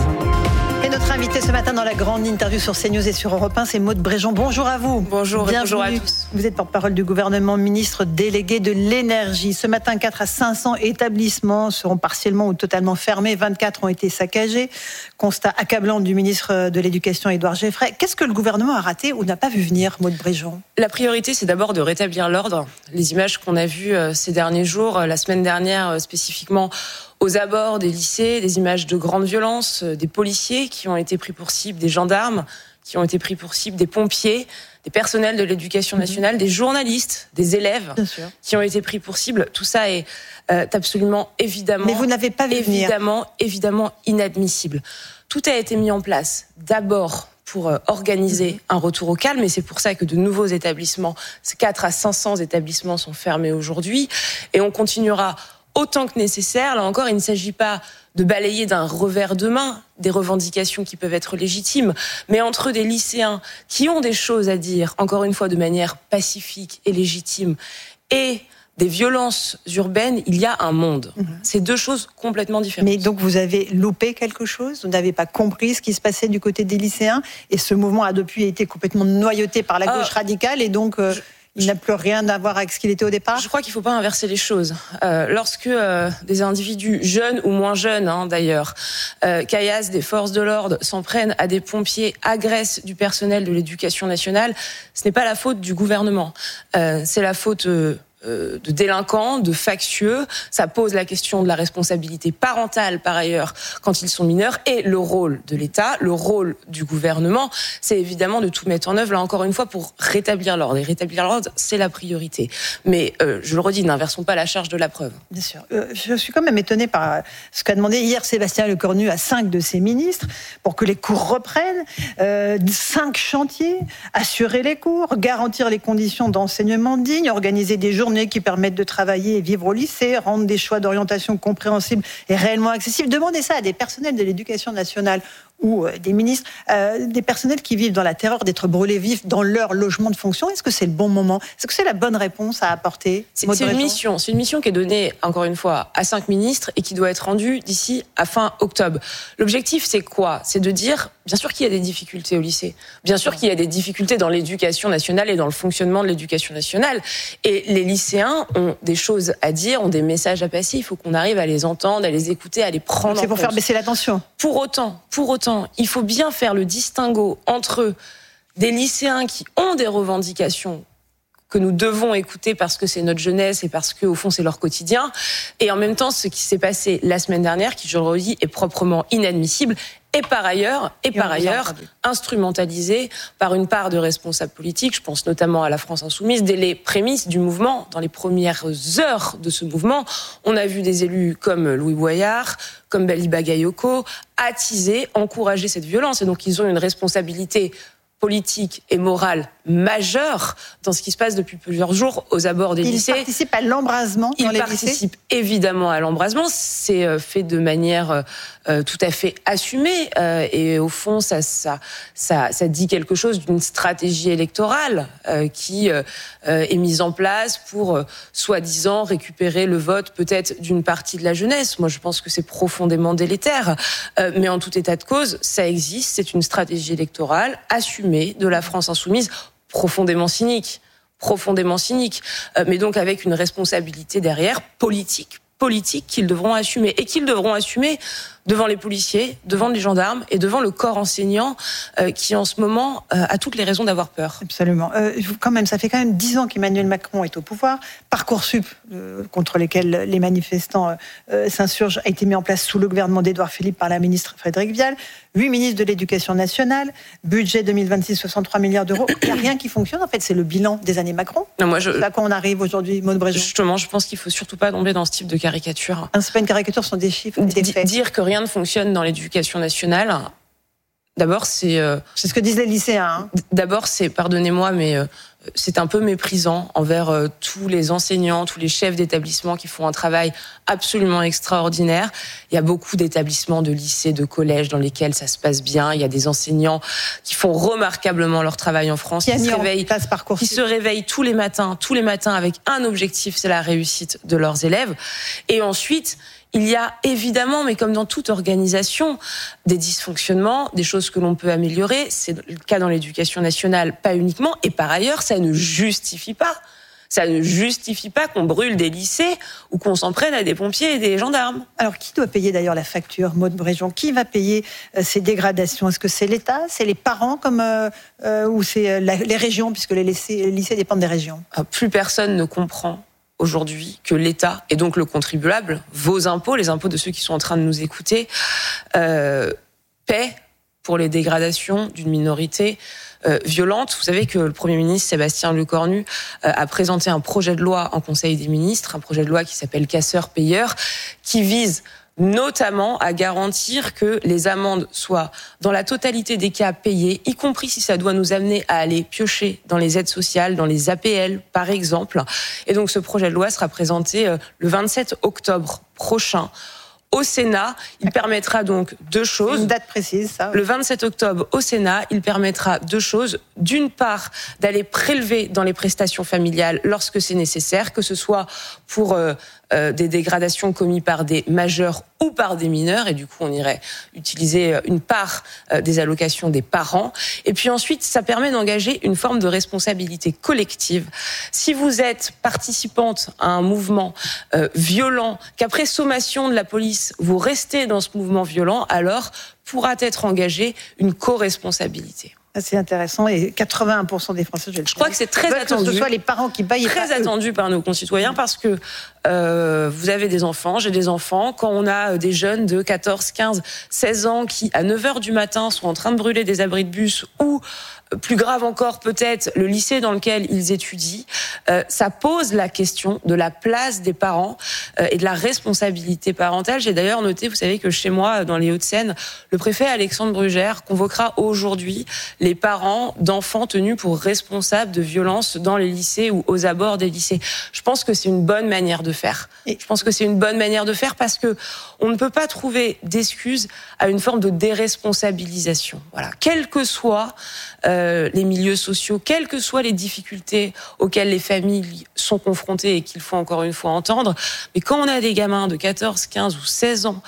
Speaker 14: Et notre invité ce matin dans la grande interview sur CNews et sur Europe 1, c'est Maud Bréjon. Bonjour à vous.
Speaker 22: Bonjour, bonjour à tous.
Speaker 14: Vous êtes porte-parole du gouvernement, ministre délégué de l'énergie. Ce matin, 4 à 500 établissements seront partiellement ou totalement fermés. 24 ont été saccagés. Constat accablant du ministre de l'Éducation, Édouard Geffray. Qu'est-ce que le gouvernement a raté ou n'a pas vu venir, Maud Bréjon?
Speaker 22: La priorité, c'est d'abord de rétablir l'ordre. Les images qu'on a vues ces derniers jours, la semaine dernière spécifiquement, aux abords des lycées, des images de grande violence, des policiers qui ont été pris pour cible, des gendarmes qui ont été pris pour cible, des pompiers, des personnels de l'éducation nationale, des journalistes, des élèves qui ont été pris pour cible. Tout ça est absolument évidemment...
Speaker 14: Mais vous n'avez pas vu
Speaker 22: évidemment inadmissible. Tout a été mis en place d'abord pour organiser un retour au calme, et c'est pour ça que de nouveaux établissements, 4 à 500 établissements sont fermés aujourd'hui, et on continuera autant que nécessaire. Là encore, il ne s'agit pas de balayer d'un revers de main des revendications qui peuvent être légitimes, mais entre des lycéens qui ont des choses à dire, encore une fois de manière pacifique et légitime, et des violences urbaines, il y a un monde. C'est deux choses complètement différentes.
Speaker 14: Mais donc vous avez loupé quelque chose? Vous n'avez pas compris ce qui se passait du côté des lycéens? Et ce mouvement a depuis été complètement noyauté par la gauche radicale, et donc... il n'a plus rien à voir avec ce qu'il était au départ?
Speaker 22: Je crois qu'il ne faut pas inverser les choses. Lorsque des individus jeunes ou moins jeunes, d'ailleurs, caillassent des forces de l'ordre, s'en prennent à des pompiers, agressent du personnel de l'éducation nationale, ce n'est pas la faute du gouvernement. C'est la faute... de délinquants, de factieux. Ça pose la question de la responsabilité parentale, par ailleurs, quand ils sont mineurs. Et le rôle de l'État, le rôle du gouvernement, c'est évidemment de tout mettre en œuvre, là encore une fois, pour rétablir l'ordre. Et rétablir l'ordre, c'est la priorité. Mais, je le redis, n'inversons pas la charge de la preuve.
Speaker 14: Bien sûr. Je suis quand même étonnée par ce qu'a demandé hier Sébastien Lecornu à 5 de ses ministres pour que les cours reprennent. 5 chantiers, assurer les cours, garantir les conditions d'enseignement dignes, organiser des journées qui permettent de travailler et vivre au lycée, rendre des choix d'orientation compréhensibles et réellement accessibles. Demandez ça à des personnels de l'éducation nationale ou des ministres, des personnels qui vivent dans la terreur d'être brûlés vifs dans leur logement de fonction. Est-ce que c'est le bon moment? Est-ce que c'est la bonne réponse à apporter?
Speaker 22: C'est une mission qui est donnée, encore une fois, à 5 ministres et qui doit être rendue d'ici à fin octobre. L'objectif, c'est quoi? C'est de dire, bien sûr qu'il y a des difficultés au lycée, bien sûr qu'il y a des difficultés dans l'éducation nationale et dans le fonctionnement de l'éducation nationale. Et les lycéens ont des choses à dire, ont des messages à passer. Il faut qu'on arrive à les entendre, à les écouter, à les prendre en compte.
Speaker 14: C'est pour faire baisser la tension.
Speaker 22: Pour autant, il faut bien faire le distinguo entre des lycéens qui ont des revendications que nous devons écouter parce que c'est notre jeunesse et parce que, au fond, c'est leur quotidien. Et en même temps, ce qui s'est passé la semaine dernière, qui, je le redis, est proprement inadmissible. Et par ailleurs, instrumentalisé par une part de responsables politiques, je pense notamment à la France Insoumise, dès les prémices du mouvement, dans les premières heures de ce mouvement, on a vu des élus comme Louis Boyard, comme Bali Bagayoko, attiser, encourager cette violence. Et donc, ils ont une responsabilité politique et morale majeure dans ce qui se passe depuis plusieurs jours aux abords des lycées.
Speaker 14: Ils participent à l'embrasement dans les lycées ?
Speaker 22: Ils participent évidemment à l'embrasement. C'est fait de manière tout à fait assumée. Et au fond, ça dit quelque chose d'une stratégie électorale qui est mise en place pour, soi-disant, récupérer le vote peut-être d'une partie de la jeunesse. Moi, je pense que c'est profondément délétère. Mais en tout état de cause, ça existe. C'est une stratégie électorale assumée de la France Insoumise, profondément cynique, mais donc avec une responsabilité derrière politique qu'ils devront assumer et qu'ils devront assumer devant les policiers, devant les gendarmes et devant le corps enseignant qui en ce moment a toutes les raisons d'avoir peur.
Speaker 14: Absolument. Quand même, ça fait quand même 10 ans qu'Emmanuel Macron est au pouvoir. Parcoursup, contre lesquels les manifestants s'insurgent, a été mis en place sous le gouvernement d'Édouard Philippe par la ministre Frédérique Vial. 8 ministres de l'Éducation nationale, budget 2026, 63 milliards d'euros. Il n'y a rien qui fonctionne. En fait, c'est le bilan des années Macron. C'est là qu'on en arrive aujourd'hui, Maud Bréjon.
Speaker 22: Justement, je pense qu'il ne faut surtout pas tomber dans ce type de caricature.
Speaker 14: Ce n'est pas une caricature, ce sont des chiffres, des faits.
Speaker 22: Dire que rien ne fonctionne dans l'éducation nationale, d'abord, c'est
Speaker 14: ce que disent les lycéens.
Speaker 22: D'abord, pardonnez-moi, mais c'est un peu méprisant envers tous les enseignants, tous les chefs d'établissement qui font un travail absolument extraordinaire. Il y a beaucoup d'établissements, de lycées, de collèges dans lesquels ça se passe bien. Il y a des enseignants qui font remarquablement leur travail en France, qui se réveillent tous les matins avec un objectif, c'est la réussite de leurs élèves. Et ensuite, il y a évidemment, mais comme dans toute organisation, des dysfonctionnements, des choses que l'on peut améliorer. C'est le cas dans l'éducation nationale, pas uniquement. Et par ailleurs, ça ne justifie pas qu'on brûle des lycées ou qu'on s'en prenne à des pompiers et des gendarmes.
Speaker 14: Alors, qui doit payer d'ailleurs la facture, Maud Bréjon? Qui va payer ces dégradations? Est-ce que c'est l'État, c'est les parents, ou c'est les régions, puisque les lycées dépendent des régions?
Speaker 22: Plus personne ne comprend aujourd'hui que l'État, et donc le contribuable, vos impôts, les impôts de ceux qui sont en train de nous écouter, paient pour les dégradations d'une minorité violente. Vous savez que le Premier ministre Sébastien Lecornu a présenté un projet de loi en Conseil des ministres, un projet de loi qui s'appelle Casseurs-payeurs, qui vise notamment à garantir que les amendes soient dans la totalité des cas payées, y compris si ça doit nous amener à aller piocher dans les aides sociales, dans les APL par exemple. Et donc ce projet de loi sera présenté le 27 octobre prochain au Sénat. Il permettra donc deux choses.
Speaker 14: Une date précise, ça.
Speaker 22: Le 27 octobre au Sénat, il permettra deux choses. D'une part, d'aller prélever dans les prestations familiales lorsque c'est nécessaire, que ce soit pour des dégradations commises par des majeurs ou par des mineurs, et du coup on irait utiliser une part des allocations des parents. Et puis ensuite, ça permet d'engager une forme de responsabilité collective. Si vous êtes participante à un mouvement violent, qu'après sommation de la police, vous restez dans ce mouvement violent, alors pourra être engagée une co-responsabilité.
Speaker 14: C'est intéressant, et 81% des Français,
Speaker 22: je crois que c'est très attendu.
Speaker 14: Que ce soit les parents qui baillent.
Speaker 22: Très attendu par nos concitoyens, parce que vous avez des enfants, j'ai des enfants. Quand on a des jeunes de 14, 15, 16 ans qui, à 9h du matin, sont en train de brûler des abris de bus, ou plus grave encore peut-être le lycée dans lequel ils étudient, ça pose la question de la place des parents et de la responsabilité parentale. J'ai d'ailleurs noté, vous savez que chez moi, dans les Hauts-de-Seine, le préfet Alexandre Brugère convoquera aujourd'hui les parents d'enfants tenus pour responsables de violences dans les lycées ou aux abords des lycées. Je pense que c'est une bonne manière de de faire. Je pense que c'est une bonne manière de faire parce que on ne peut pas trouver d'excuses à une forme de déresponsabilisation. Voilà, quels que soient les milieux sociaux, quelles que soient les difficultés auxquelles les familles sont confrontées et qu'il faut encore une fois entendre, mais quand on a des gamins de 14, 15 ou 16 ans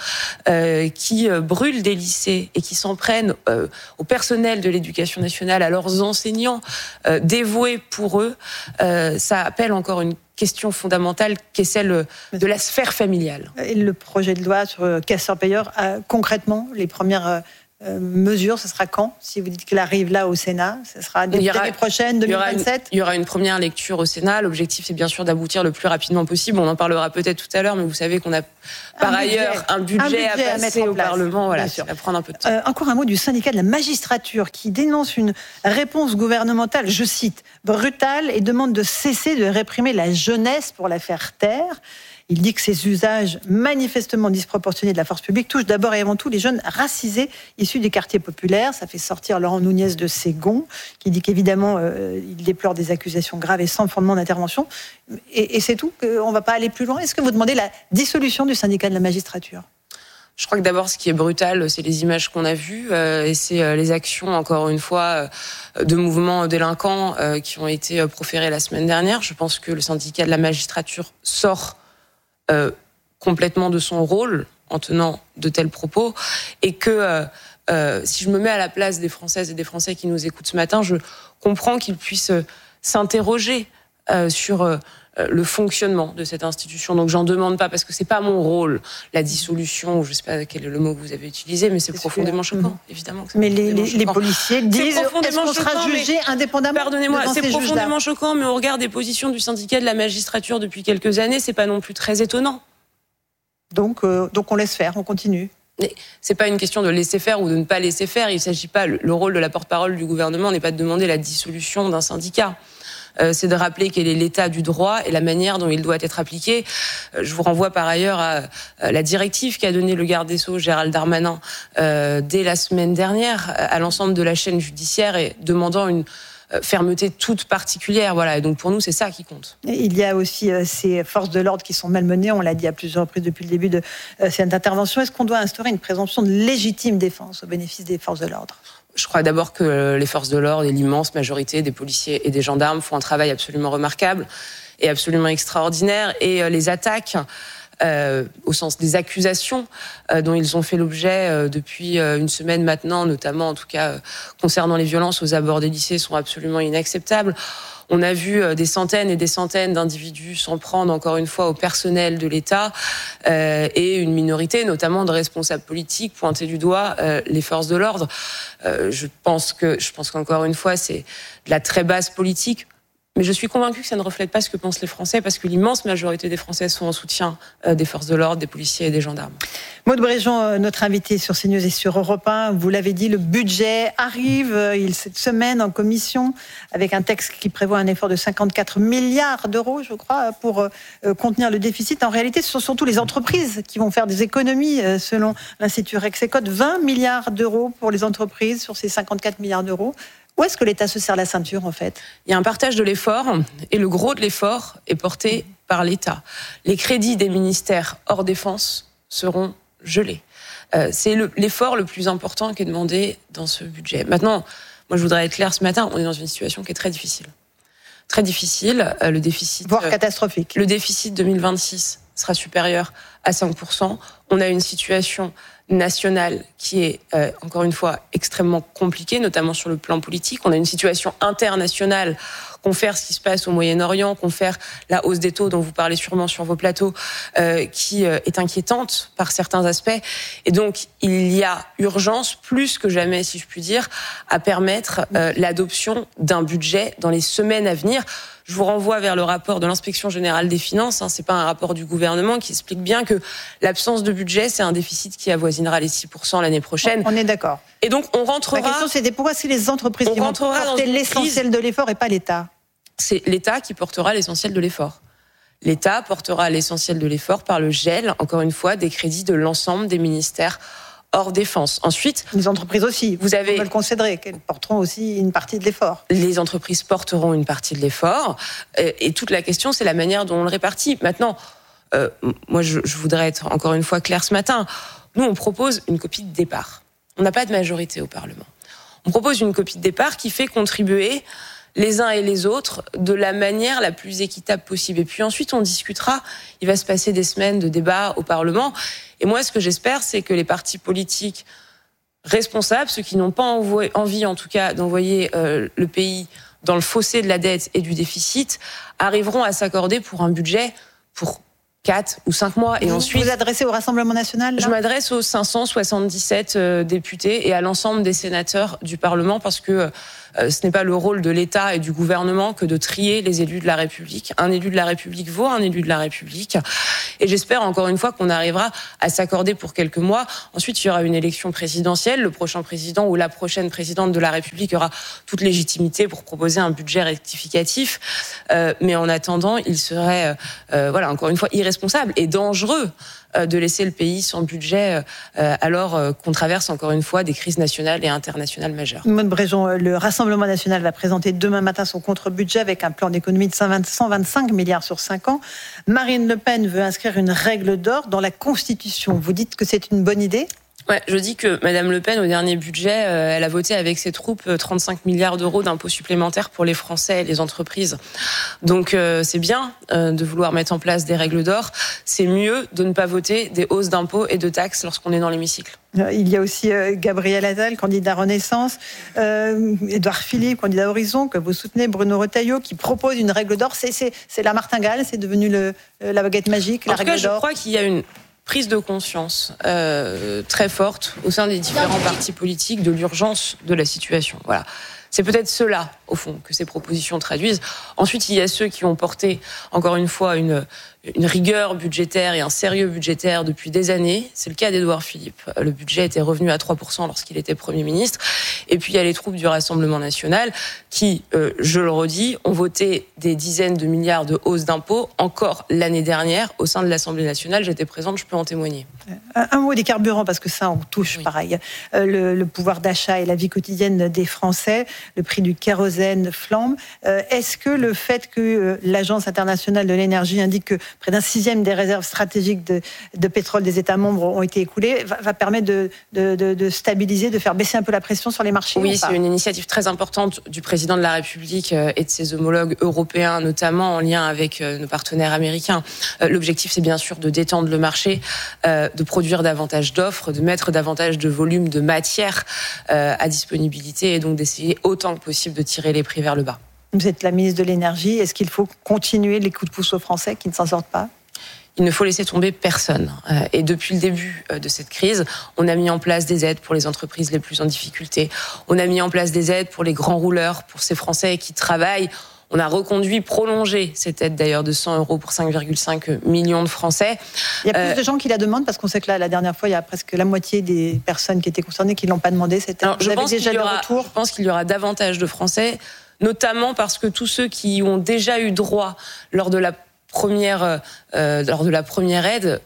Speaker 22: qui brûlent des lycées et qui s'en prennent au personnel de l'éducation nationale, à leurs enseignants dévoués pour eux, ça appelle encore une question fondamentale qui est celle de la sphère familiale.
Speaker 14: Et le projet de loi sur casseurs-payeurs, concrètement, les premières mesures, ce sera quand? Si vous dites qu'elle arrive là au Sénat, ce sera l'année prochaine, 2027?
Speaker 22: Il y aura une première lecture au Sénat. L'objectif, c'est bien sûr d'aboutir le plus rapidement possible. On en parlera peut-être tout à l'heure, mais vous savez qu'on a par ailleurs un budget à passer au Parlement. Voilà, ça va prendre un peu de temps.
Speaker 14: Encore un mot du syndicat de la magistrature qui dénonce une réponse gouvernementale, je cite, brutale et demande de cesser de réprimer la jeunesse pour la faire taire. Il dit que ces usages manifestement disproportionnés de la force publique touchent d'abord et avant tout les jeunes racisés issus des quartiers populaires. Ça fait sortir Laurent Nunez de Ségon, qui dit qu'évidemment, il déplore des accusations graves et sans fondement d'intervention. Et c'est tout, on ne va pas aller plus loin. Est-ce que vous demandez la dissolution du syndicat de la magistrature ?
Speaker 22: Je crois que d'abord, ce qui est brutal, c'est les images qu'on a vues et c'est les actions, encore une fois, de mouvements délinquants qui ont été proférées la semaine dernière. Je pense que le syndicat de la magistrature sort complètement de son rôle en tenant de tels propos et que si je me mets à la place des Françaises et des Français qui nous écoutent ce matin, je comprends qu'ils puissent s'interroger sur le fonctionnement de cette institution. Donc j'en demande pas parce que c'est pas mon rôle, la dissolution, ou je sais pas quel est le mot que vous avez utilisé, mais c'est profondément choquant, évidemment.
Speaker 14: Mais les policiers disent, est-ce qu'on sera jugé indépendamment?
Speaker 22: Pardonnez-moi, c'est profondément choquant, mais au regard des positions du syndicat de la magistrature depuis quelques années, c'est pas non plus très étonnant.
Speaker 14: Donc on laisse faire, on continue.
Speaker 22: C'est pas une question de laisser faire ou de ne pas laisser faire. Il s'agit pas, le rôle de la porte-parole du gouvernement n'est pas de demander la dissolution d'un syndicat. C'est de rappeler quel est l'état du droit et la manière dont il doit être appliqué. Je vous renvoie par ailleurs à la directive qu'a donnée le garde des Sceaux, Gérald Darmanin, dès la semaine dernière, à l'ensemble de la chaîne judiciaire et demandant une fermeté toute particulière. Voilà. Et donc pour nous, c'est ça qui compte.
Speaker 14: Et il y a aussi ces forces de l'ordre qui sont malmenées. On l'a dit à plusieurs reprises depuis le début de cette intervention. Est-ce qu'on doit instaurer une présomption de légitime défense au bénéfice des forces de l'ordre ?
Speaker 22: Je crois d'abord que les forces de l'ordre et l'immense majorité des policiers et des gendarmes font un travail absolument remarquable et absolument extraordinaire. Et les attaques, au sens des accusations dont ils ont fait l'objet depuis une semaine maintenant, notamment en tout cas concernant les violences aux abords des lycées, sont absolument inacceptables. On a vu des centaines et des centaines d'individus s'en prendre encore une fois au personnel de l'État et une minorité, notamment de responsables politiques, pointer du doigt les forces de l'ordre. Je pense qu'encore une fois, c'est de la très basse politique. Mais je suis convaincue que ça ne reflète pas ce que pensent les Français, parce que l'immense majorité des Français sont en soutien des forces de l'ordre, des policiers et des gendarmes.
Speaker 14: Maude Bréjon, notre invitée sur CNews et sur Europe 1, vous l'avez dit, le budget arrive cette semaine en commission avec un texte qui prévoit un effort de 54 milliards d'euros, je crois, pour contenir le déficit. En réalité, ce sont surtout les entreprises qui vont faire des économies, selon l'Institut Rexecode. 20 milliards d'euros pour les entreprises sur ces 54 milliards d'euros. Où est-ce que l'État se serre la ceinture, en fait ?
Speaker 22: Il y a un partage de l'effort, et le gros de l'effort est porté par l'État. Les crédits des ministères hors défense seront gelés. C'est l'effort le plus important qui est demandé dans ce budget. Maintenant, moi je voudrais être clair ce matin, on est dans une situation qui est très difficile. Très difficile, le déficit...
Speaker 14: Voire catastrophique.
Speaker 22: Le déficit 2026 sera supérieur à 5%. On a une situation nationale qui est, encore une fois, extrêmement compliquée, notamment sur le plan politique. On a une situation internationale, confère ce qui se passe au Moyen-Orient, confère la hausse des taux dont vous parlez sûrement sur vos plateaux, qui est inquiétante par certains aspects. Et donc, il y a urgence, plus que jamais, si je puis dire, à permettre l'adoption d'un budget dans les semaines à venir. Je vous renvoie vers le rapport de l'Inspection générale des finances. C'est pas un rapport du gouvernement qui explique bien que l'absence de budget, c'est un déficit qui avoisinera les 6% l'année prochaine.
Speaker 14: On est d'accord.
Speaker 22: Et donc, on rentrera...
Speaker 14: La question, c'était pourquoi c'est les entreprises qui vont porter l'essentiel de l'effort et pas l'État ?
Speaker 22: C'est l'État qui portera l'essentiel de l'effort. L'État portera l'essentiel de l'effort par le gel, encore une fois, des crédits de l'ensemble des ministères hors défense. Ensuite,
Speaker 14: les entreprises aussi.
Speaker 22: Vous avez
Speaker 14: le concéderer qu'elles porteront aussi une partie de l'effort.
Speaker 22: Les entreprises porteront une partie de l'effort, et toute la question, c'est la manière dont on le répartit. Maintenant, moi, je voudrais être encore une fois claire ce matin. Nous, on propose une copie de départ. On n'a pas de majorité au Parlement. On propose une copie de départ qui fait contribuer les uns et les autres de la manière la plus équitable possible. Et puis ensuite, on discutera. Il va se passer des semaines de débat au Parlement. Et moi, ce que j'espère, c'est que les partis politiques responsables, ceux qui n'ont pas envie, en tout cas, d'envoyer le pays dans le fossé de la dette et du déficit, arriveront à s'accorder pour un budget pour 4 ou 5 mois. Et ensuite,
Speaker 14: vous adressez au Rassemblement national là ?
Speaker 22: Je m'adresse aux 577 députés et à l'ensemble des sénateurs du Parlement, parce que ce n'est pas le rôle de l'État et du gouvernement que de trier les élus de la République. Un élu de la République vaut un élu de la République. Et j'espère encore une fois qu'on arrivera à s'accorder pour quelques mois. Ensuite, il y aura une élection présidentielle. Le prochain président ou la prochaine présidente de la République aura toute légitimité pour proposer un budget rectificatif. Mais en attendant, il serait, encore une fois, irresponsable et dangereux de laisser le pays sans budget alors qu'on traverse encore une fois des crises nationales et internationales majeures.
Speaker 14: Maude Bréjon, le Rassemblement national va présenter demain matin son contre-budget avec un plan d'économie de 125 milliards sur 5 ans. Marine Le Pen veut inscrire une règle d'or dans la Constitution. Vous dites que c'est une bonne idée ?
Speaker 22: Ouais, je dis que Madame Le Pen, au dernier budget, elle a voté avec ses troupes 35 milliards d'euros d'impôts supplémentaires pour les Français et les entreprises. Donc c'est bien de vouloir mettre en place des règles d'or. C'est mieux de ne pas voter des hausses d'impôts et de taxes lorsqu'on est dans l'hémicycle.
Speaker 14: Il y a aussi Gabriel Attal, candidat Renaissance, Édouard Philippe, candidat Horizon, que vous soutenez, Bruno Retailleau, qui propose une règle d'or. C'est la martingale, c'est devenu la baguette magique, la règle d'or.
Speaker 22: En tout cas, je crois qu'il y a une prise de conscience très forte au sein des différents partis politiques de l'urgence de la situation. Voilà. C'est peut-être cela, au fond, que ces propositions traduisent. Ensuite, il y a ceux qui ont porté, encore une fois, une rigueur budgétaire et un sérieux budgétaire depuis des années. C'est le cas d'Édouard Philippe. Le budget était revenu à 3% lorsqu'il était Premier ministre. Et puis, il y a les troupes du Rassemblement national qui, je le redis, ont voté des dizaines de milliards de hausses d'impôts encore l'année dernière au sein de l'Assemblée nationale. J'étais présente, je peux en témoigner.
Speaker 14: Un mot des carburants, parce que ça, on touche pareil. Le pouvoir d'achat et la vie quotidienne des Français, le prix du kérosène flambe. Est-ce que le fait que l'Agence internationale de l'énergie indique que près d'un 6e des réserves stratégiques de pétrole des États membres ont été écoulées va permettre de stabiliser, de faire baisser un peu la pression sur les marchés?
Speaker 22: Oui, c'est une initiative très importante du président de la République et de ses homologues européens, notamment en lien avec nos partenaires américains. L'objectif, c'est bien sûr de détendre le marché, de produire davantage d'offres, de mettre davantage de volume de matière à disponibilité et donc d'essayer autant que possible de tirer les prix vers le bas.
Speaker 14: Vous êtes la ministre de l'Énergie. Est-ce qu'il faut continuer les coups de pouce aux Français qui ne s'en sortent pas?
Speaker 22: Il ne faut laisser tomber personne. Et depuis le début de cette crise, on a mis en place des aides pour les entreprises les plus en difficulté. On a mis en place des aides pour les grands rouleurs, pour ces Français qui travaillent. On a reconduit, prolongé cette aide d'ailleurs de 100 € pour 5,5 millions de Français.
Speaker 14: Il y a plus de gens qui la demandent parce qu'on sait que là, la dernière fois, il y a presque la moitié des personnes qui étaient concernées qui ne l'ont pas demandé. Cette aide.
Speaker 22: Alors, je pense qu'il y aura davantage de Français, notamment parce que tous ceux qui ont déjà eu droit lors de la première aide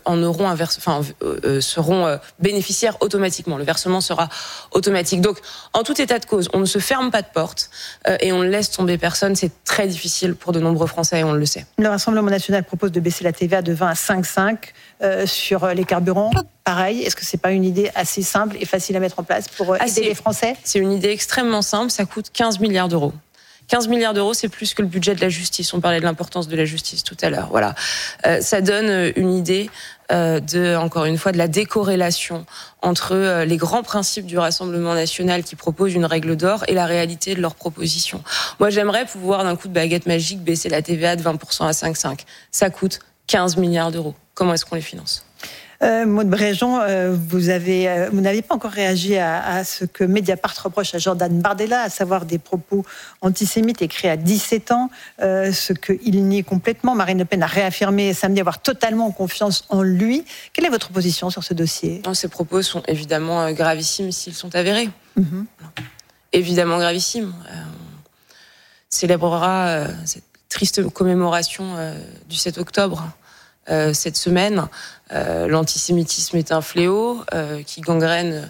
Speaker 22: seront bénéficiaires automatiquement. Le versement sera automatique. Donc, en tout état de cause, on ne se ferme pas de porte et on ne laisse tomber personne. C'est très difficile pour de nombreux Français et on le sait.
Speaker 14: Le Rassemblement national propose de baisser la TVA de 20 à 5,5 sur les carburants. Pareil, est-ce que c'est pas une idée assez simple et facile à mettre en place pour aider les Français?
Speaker 22: C'est une idée extrêmement simple. Ça coûte 15 milliards d'euros. 15 milliards d'euros, c'est plus que le budget de la justice. On parlait de l'importance de la justice tout à l'heure. Voilà, ça donne une idée encore une fois, de la décorrélation entre les grands principes du Rassemblement national qui propose une règle d'or et la réalité de leurs propositions. Moi, j'aimerais pouvoir d'un coup de baguette magique baisser la TVA de 20% à 5,5. Ça coûte 15 milliards d'euros. Comment est-ce qu'on les finance?
Speaker 14: Maude Bréjon, vous n'avez pas encore réagi à ce que Mediapart reproche à Jordan Bardella, à savoir des propos antisémites écrits à 17 ans, ce qu'il nie complètement. Marine Le Pen a réaffirmé samedi avoir totalement confiance en lui. Quelle est votre position sur ce dossier?
Speaker 22: Ces propos sont évidemment gravissimes s'ils sont avérés. Évidemment gravissimes. On célébrera cette triste commémoration du 7 octobre. Cette semaine, l'antisémitisme est un fléau qui gangrène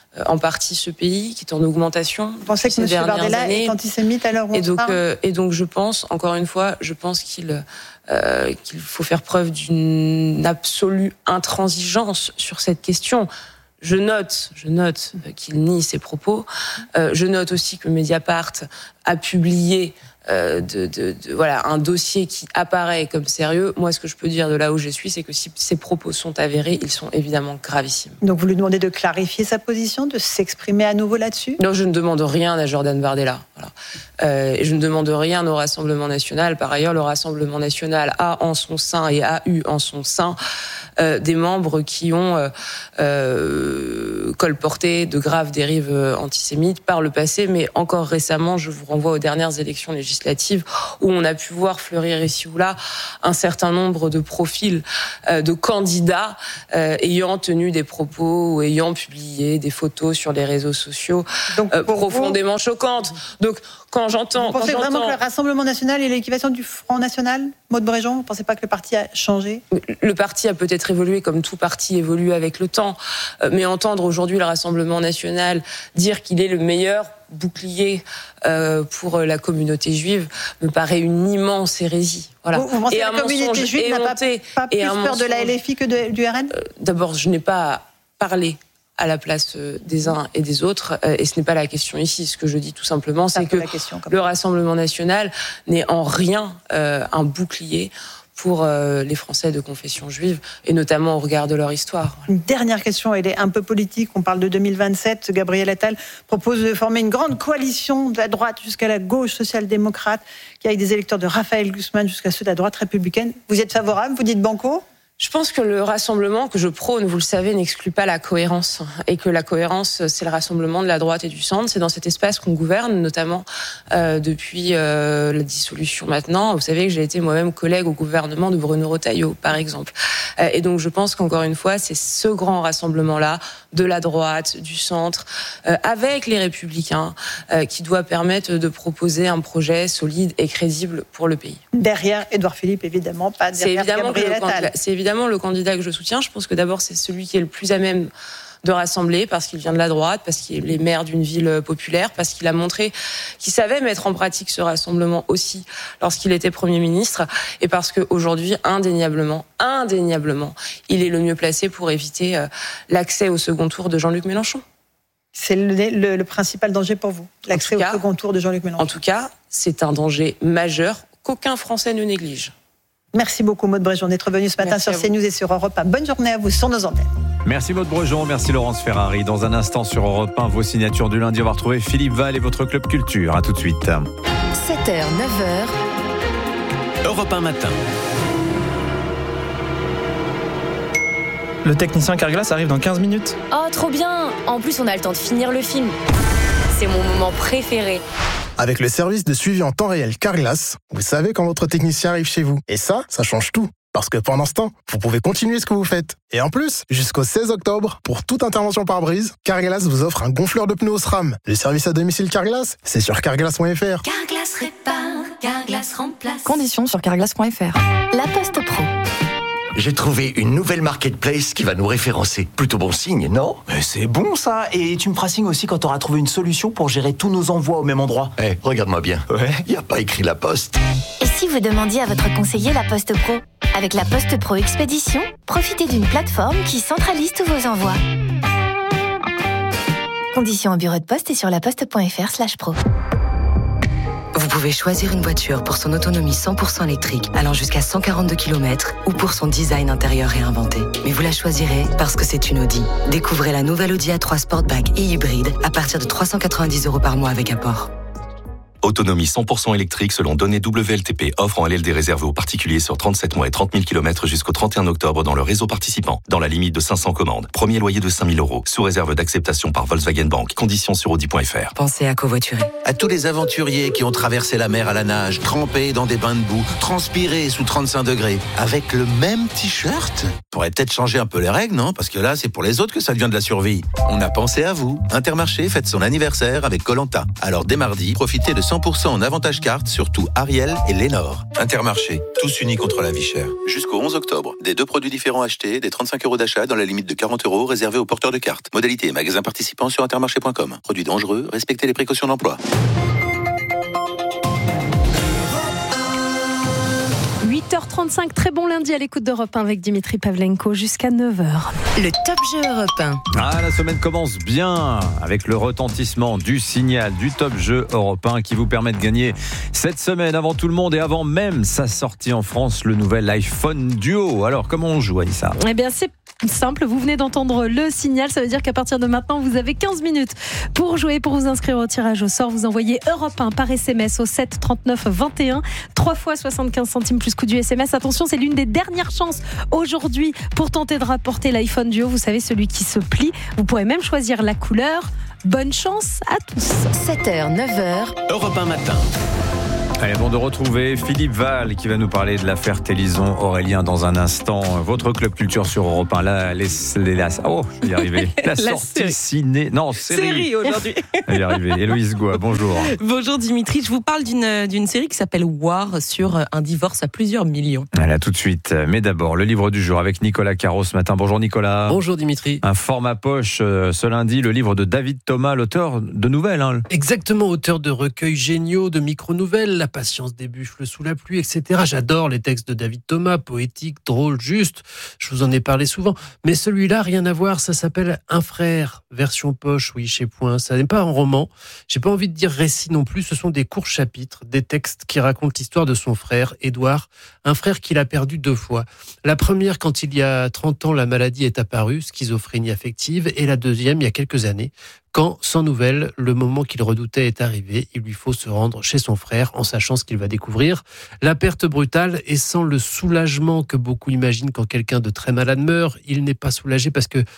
Speaker 22: en partie ce pays, qui est en augmentation.
Speaker 14: Vous pensez que M. Bardella est antisémite à l'heure où on se parle ?
Speaker 22: Et donc je pense, encore une fois, qu'il faut faire preuve d'une absolue intransigeance sur cette question. Je note qu'il nie ses propos. Je note aussi que Mediapart a publié un dossier qui apparaît comme sérieux. Moi, ce que je peux dire de là où je suis, c'est que si ces propos sont avérés, ils sont évidemment gravissimes.
Speaker 14: Donc vous lui demandez de clarifier sa position, de s'exprimer à nouveau là-dessus ?
Speaker 22: Non, je ne demande rien à Jordan Bardella. Et je ne demande rien au Rassemblement national. Par ailleurs, le Rassemblement national a en son sein et a eu en son sein des membres qui ont colporté de graves dérives antisémites par le passé, mais encore récemment, je vous renvoie aux dernières élections législatives où on a pu voir fleurir ici ou là un certain nombre de profils de candidats ayant tenu des propos ou ayant publié des photos sur les réseaux sociaux profondément choquantes. Donc, quand j'entends...
Speaker 14: Vous pensez vraiment que le Rassemblement national est l'équivalent du Front national, Maud Bréjon ? Vous ne pensez pas que le parti a changé ?
Speaker 22: Le parti a peut-être évolué comme tout parti évolue avec le temps. Mais entendre aujourd'hui le Rassemblement national dire qu'il est le meilleur bouclier pour la communauté juive me paraît une immense hérésie. Voilà.
Speaker 14: Vous pensez que la communauté juive n'a pas plus peur de la LFI que du RN ?
Speaker 22: D'abord, je n'ai pas parlé à la place des uns et des autres, et ce n'est pas la question ici. Ce que je dis tout simplement, c'est que le Rassemblement national n'est en rien un bouclier pour les Français de confession juive, et notamment au regard de leur histoire.
Speaker 14: Une dernière question, elle est un peu politique, on parle de 2027. Gabriel Attal propose de former une grande coalition de la droite jusqu'à la gauche social-démocrate, qui aille des électeurs de Raphaël Glucksmann jusqu'à ceux de la droite républicaine. Vous êtes favorable ? Vous dites banco ?
Speaker 22: Je pense que le rassemblement que je prône, vous le savez, n'exclut pas la cohérence. Et que la cohérence, c'est le rassemblement de la droite et du centre. C'est dans cet espace qu'on gouverne, notamment depuis la dissolution maintenant. Vous savez que j'ai été moi-même collègue au gouvernement de Bruno Retailleau, par exemple. Et donc je pense qu'encore une fois, c'est ce grand rassemblement-là, de la droite, du centre, avec les Républicains, qui doit permettre de proposer un projet solide et crédible pour le pays.
Speaker 14: Derrière Édouard Philippe, évidemment, pas derrière Gabriel Attal.
Speaker 22: C'est évidemment le candidat que je soutiens. Je pense que d'abord, c'est celui qui est le plus à même de rassembler, parce qu'il vient de la droite, parce qu'il est maire d'une ville populaire, parce qu'il a montré qu'il savait mettre en pratique ce rassemblement aussi lorsqu'il était Premier ministre, et parce qu'aujourd'hui, indéniablement, il est le mieux placé pour éviter l'accès au second tour de Jean-Luc Mélenchon.
Speaker 14: C'est le principal danger pour vous, l'accès au second tour de Jean-Luc Mélenchon.
Speaker 22: En tout cas, c'est un danger majeur qu'aucun Français ne néglige.
Speaker 14: Merci beaucoup Maud Bréjon d'être venue ce matin sur CNews et sur Europe 1. Bonne journée à vous sur nos antennes.
Speaker 2: Merci Maud Bréjon, merci Laurence Ferrari. Dans un instant sur Europe 1, vos signatures du lundi, on va retrouver Philippe Val et votre Club Culture. À tout de suite.
Speaker 4: 7h, 9h.
Speaker 7: Europe 1 matin.
Speaker 11: Le technicien Carglass arrive dans 15 minutes.
Speaker 12: Oh, trop bien! En plus, on a le temps de finir le film. C'est mon moment préféré.
Speaker 11: Avec le service de suivi en temps réel Carglass, vous savez quand votre technicien arrive chez vous. Et ça change tout. Parce que pendant ce temps, vous pouvez continuer ce que vous faites. Et en plus, jusqu'au 16 octobre, pour toute intervention pare-brise, Carglass vous offre un gonfleur de pneus SRAM. Le service à domicile Carglass, c'est sur carglass.fr.
Speaker 8: Carglass répare, Carglass remplace.
Speaker 12: Conditions sur carglass.fr.
Speaker 8: La Poste Pro.
Speaker 13: J'ai trouvé une nouvelle marketplace qui va nous référencer. Plutôt bon signe, non ?
Speaker 16: C'est bon ça. Et tu me feras signe aussi quand tu auras trouvé une solution pour gérer tous nos envois au même endroit.
Speaker 13: Regarde-moi bien.
Speaker 16: Ouais.
Speaker 13: Il n'y a pas écrit La Poste.
Speaker 8: Et si vous demandiez à votre conseiller La Poste Pro ? Avec La Poste Pro Expédition, profitez d'une plateforme qui centralise tous vos envois. Conditions au bureau de poste et sur laposte.fr/pro.
Speaker 27: Vous pouvez choisir une voiture pour son autonomie 100% électrique, allant jusqu'à 142 km, ou pour son design intérieur réinventé. Mais vous la choisirez parce que c'est une Audi. Découvrez la nouvelle Audi A3 Sportback et hybride à partir de 390 € par mois avec apport.
Speaker 10: Autonomie 100% électrique selon données WLTP. Offre en LLD réservée aux particuliers sur 37 mois et 30 000 km jusqu'au 31 octobre dans le réseau participant. Dans la limite de 500 commandes. Premier loyer de 5 000 €. Sous réserve d'acceptation par Volkswagen Bank. Conditions sur Audi.fr.
Speaker 27: Pensez à covoiturer.
Speaker 17: À tous les aventuriers qui ont traversé la mer à la nage, trempés dans des bains de boue, transpirés sous 35 degrés, avec le même t-shirt. Faudrait peut-être changer un peu les règles, non ? Parce que là, c'est pour les autres que ça devient de la survie. On a pensé à vous. Intermarché fête son anniversaire avec Koh-Lanta. Alors dès mardi, profitez de 100% 100% en avantage carte sur tout Ariel et Lénore. Intermarché, tous unis contre la vie chère. Jusqu'au 11 octobre, des 2 produits différents achetés, des 35 € d'achat dans la limite de 40 € réservés aux porteurs de cartes. Modalité et magasins participants sur intermarché.com. Produits dangereux, respectez les précautions d'emploi.
Speaker 5: 8h35, très bon lundi à l'écoute d'Europe 1 avec Dimitri Pavlenko jusqu'à 9h.
Speaker 4: Le Top Jeu Europe 1.
Speaker 2: La semaine commence bien avec le retentissement du signal du Top Jeu Europe 1 qui vous permet de gagner cette semaine avant tout le monde et avant même sa sortie en France, le nouvel iPhone Duo. Alors, comment on joue, Anissa ?
Speaker 5: Eh bien, c'est simple, vous venez d'entendre le signal, ça veut dire qu'à partir de maintenant, vous avez 15 minutes pour jouer, pour vous inscrire au tirage au sort. Vous envoyez Europe 1 par SMS au 7 39 21, 3 fois 75 centimes plus coût du SMS. Attention, c'est l'une des dernières chances aujourd'hui pour tenter de rapporter l'iPhone Duo. Vous savez, celui qui se plie. Vous pourrez même choisir la couleur. Bonne chance à tous.
Speaker 4: 7h, 9h.
Speaker 7: Europe 1 matin.
Speaker 2: Allez, bon de retrouver Philippe Val qui va nous parler de l'affaire Téléson. Aurélien dans un instant. Votre club culture sur Europe 1. Là, je vais y arriver. La sortie ciné. Non, série
Speaker 9: aujourd'hui.
Speaker 2: Je vais y arriver. Héloïse Goua, bonjour.
Speaker 9: Bonjour Dimitri, je vous parle d'une série qui s'appelle War sur un divorce à plusieurs millions.
Speaker 2: Voilà, tout de suite. Mais d'abord, le livre du jour avec Nicolas Caro ce matin. Bonjour Nicolas.
Speaker 18: Bonjour Dimitri.
Speaker 2: Un format poche ce lundi, le livre de David Thomas, l'auteur de nouvelles.
Speaker 18: Exactement, auteur de recueils géniaux, de micro-nouvelles. La patience des buffles sous la pluie, etc. J'adore les textes de David Thomas, poétiques, drôles, justes. Je vous en ai parlé souvent. Mais celui-là, rien à voir, ça s'appelle Un frère, version poche, oui, chez Point. Ça n'est pas un roman. J'ai pas envie de dire récit non plus. Ce sont des courts chapitres, des textes qui racontent l'histoire de son frère, Édouard. Un frère qu'il a perdu 2 fois. La première, quand il y a 30 ans, la maladie est apparue, schizophrénie affective. Et la deuxième, il y a quelques années, quand, sans nouvelles, le moment qu'il redoutait est arrivé, il lui faut se rendre chez son frère en sachant ce qu'il va découvrir. La perte brutale et sans le soulagement que beaucoup imaginent quand quelqu'un de très malade meurt, il n'est pas soulagé parce que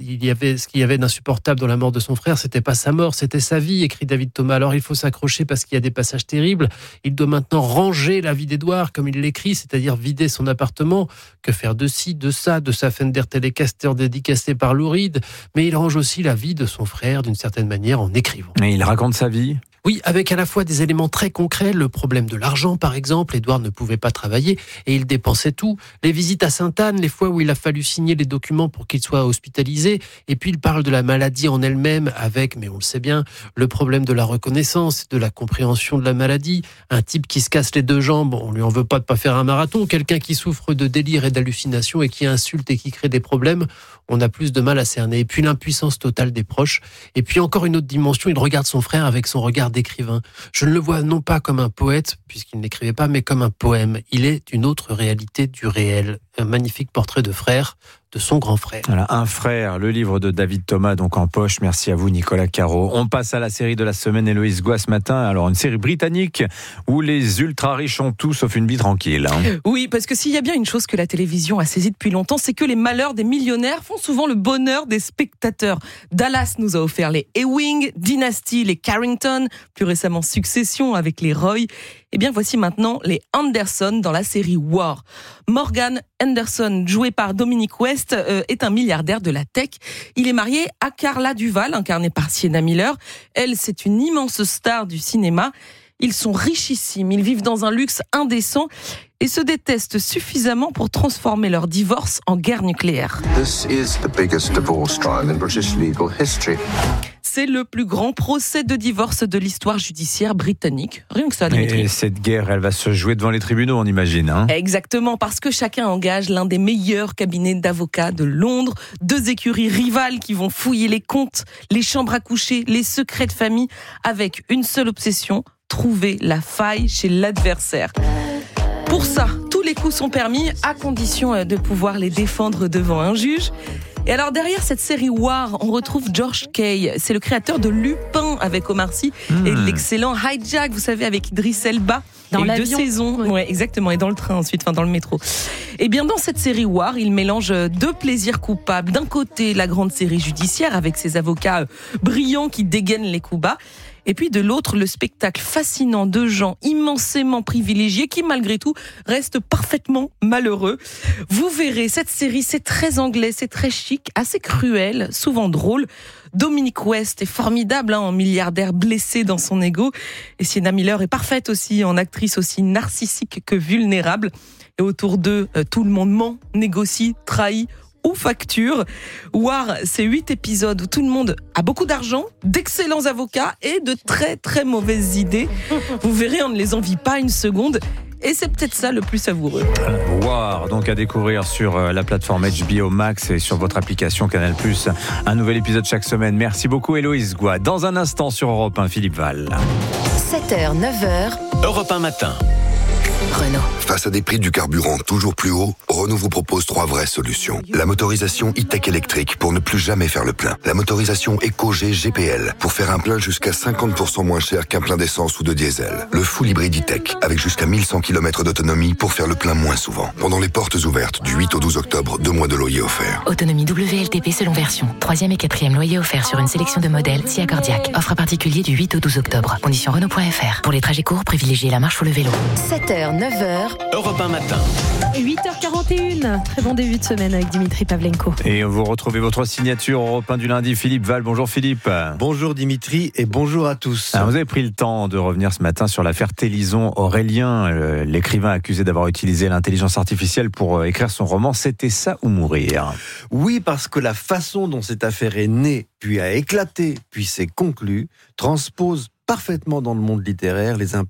Speaker 18: ce qu'il y avait d'insupportable dans la mort de son frère, c'était pas sa mort, c'était sa vie, écrit David Thomas. Alors il faut s'accrocher parce qu'il y a des passages terribles. Il doit maintenant ranger la vie d'Édouard, comme il l'écrit, c'est-à-dire vider son appartement. Que faire de ci, de ça, de sa Fender Telecaster dédicacée par Lou Reed. Mais il range aussi la vie de son frère, d'une certaine manière, en écrivant.
Speaker 2: Et il raconte sa vie ?
Speaker 18: Oui, avec à la fois des éléments très concrets, le problème de l'argent par exemple, Édouard ne pouvait pas travailler et il dépensait tout, les visites à Sainte-Anne, les fois où il a fallu signer les documents pour qu'il soit hospitalisé, et puis il parle de la maladie en elle-même avec, mais on le sait bien, le problème de la reconnaissance, de la compréhension de la maladie, un type qui se casse les 2 jambes, on lui en veut pas de pas faire un marathon, quelqu'un qui souffre de délire et d'hallucination et qui insulte et qui crée des problèmes, on a plus de mal à cerner, et puis l'impuissance totale des proches, et puis encore une autre dimension, il regarde son frère avec son regard d'écrivain. Je ne le vois non pas comme un poète, puisqu'il n'écrivait pas, mais comme un poème. Il est une autre réalité du réel. Un magnifique portrait de frère, de son grand frère.
Speaker 2: Voilà, Un frère, le livre de David Thomas, donc en poche. Merci à vous, Nicolas Caro. On passe à la série de la semaine, Héloïse Goua, ce matin. Alors, une série britannique où les ultra-riches ont tout sauf une vie tranquille.
Speaker 9: Oui, parce que s'il y a bien une chose que la télévision a saisie depuis longtemps, c'est que les malheurs des millionnaires font souvent le bonheur des spectateurs. Dallas nous a offert les Ewing, Dynasty, les Carrington, plus récemment Succession avec les Roy. Eh bien, voici maintenant les Anderson dans la série War. Morgan Anderson, joué par Dominic West, est un milliardaire de la tech. Il est marié à Carla Duval, incarnée par Sienna Miller. Elle, c'est une immense star du cinéma. Ils sont richissimes, ils vivent dans un luxe indécent et se détestent suffisamment pour transformer leur divorce en guerre nucléaire.
Speaker 19: This is the biggest divorce trial in British legal history.
Speaker 9: C'est le plus grand procès de divorce de l'histoire judiciaire britannique. Rien que ça, Dimitri.
Speaker 2: Et cette guerre, elle va se jouer devant les tribunaux, on imagine.
Speaker 9: Exactement, parce que chacun engage l'un des meilleurs cabinets d'avocats de Londres. 2 écuries rivales qui vont fouiller les comptes, les chambres à coucher, les secrets de famille, avec une seule obsession, trouver la faille chez l'adversaire. Pour ça, tous les coups sont permis, à condition de pouvoir les défendre devant un juge. Et alors derrière cette série War, on retrouve George Kay. C'est le créateur de Lupin avec Omar Sy et l'excellent Hijack, vous savez, avec Idris Elba.
Speaker 5: Dans
Speaker 9: l'avion. 2 saisons, ouais, exactement, et dans le train ensuite, dans le métro. Et bien dans cette série War, il mélange 2 plaisirs coupables. D'un côté, la grande série judiciaire avec ses avocats brillants qui dégainent les coups bas. Et puis de l'autre, le spectacle fascinant de gens immensément privilégiés qui malgré tout restent parfaitement malheureux. Vous verrez, cette série, c'est très anglais, c'est très chic, assez cruel, souvent drôle. Dominic West est formidable en milliardaire blessé dans son ego. Et Sienna Miller est parfaite aussi en actrice aussi narcissique que vulnérable. Et autour d'eux, tout le monde ment, négocie, trahit ou facture. War, c'est 8 épisodes où tout le monde a beaucoup d'argent, d'excellents avocats et de très très mauvaises idées. Vous verrez, on ne les envie pas une seconde. Et c'est peut-être ça le plus savoureux.
Speaker 2: War, donc à découvrir sur la plateforme HBO Max et sur votre application Canal+. Un nouvel épisode chaque semaine. Merci beaucoup Héloïse Goua. Dans un instant sur Europe 1, Philippe Val.
Speaker 4: 7h, 9h.
Speaker 7: Europe 1 matin.
Speaker 4: Renault.
Speaker 6: Face à des prix du carburant toujours plus hauts, Renault vous propose 3 vraies solutions. La motorisation e-tech électrique pour ne plus jamais faire le plein. La motorisation EcoG GPL pour faire un plein jusqu'à 50% moins cher qu'un plein d'essence ou de diesel. Le full hybride e-tech avec jusqu'à 1100 km d'autonomie pour faire le plein moins souvent. Pendant les portes ouvertes du 8 au 12 octobre, 2 mois de loyer offerts.
Speaker 27: Autonomie WLTP selon version. 3e et 4e loyer offert sur une sélection de modèles SIA Cordiac. Offre à particulier du 8 au 12 octobre. Conditions Renault.fr. Pour les trajets courts, privilégiez la marche ou le vélo.
Speaker 4: 7h, 9h.
Speaker 7: Europe 1 matin.
Speaker 5: 8h41. Très bon début de semaine avec Dimitri Pavlenko.
Speaker 2: Et vous retrouvez votre signature Europe 1 du lundi, Philippe Val. Bonjour Philippe.
Speaker 15: Bonjour Dimitri et bonjour à tous.
Speaker 2: Alors, vous avez pris le temps de revenir ce matin sur l'affaire Télisson-Aurélien, l'écrivain accusé d'avoir utilisé l'intelligence artificielle pour écrire son roman « C'était ça ou mourir ».
Speaker 15: Oui, parce que la façon dont cette affaire est née, puis a éclaté, puis s'est conclue, transpose parfaitement dans le monde littéraire les impacts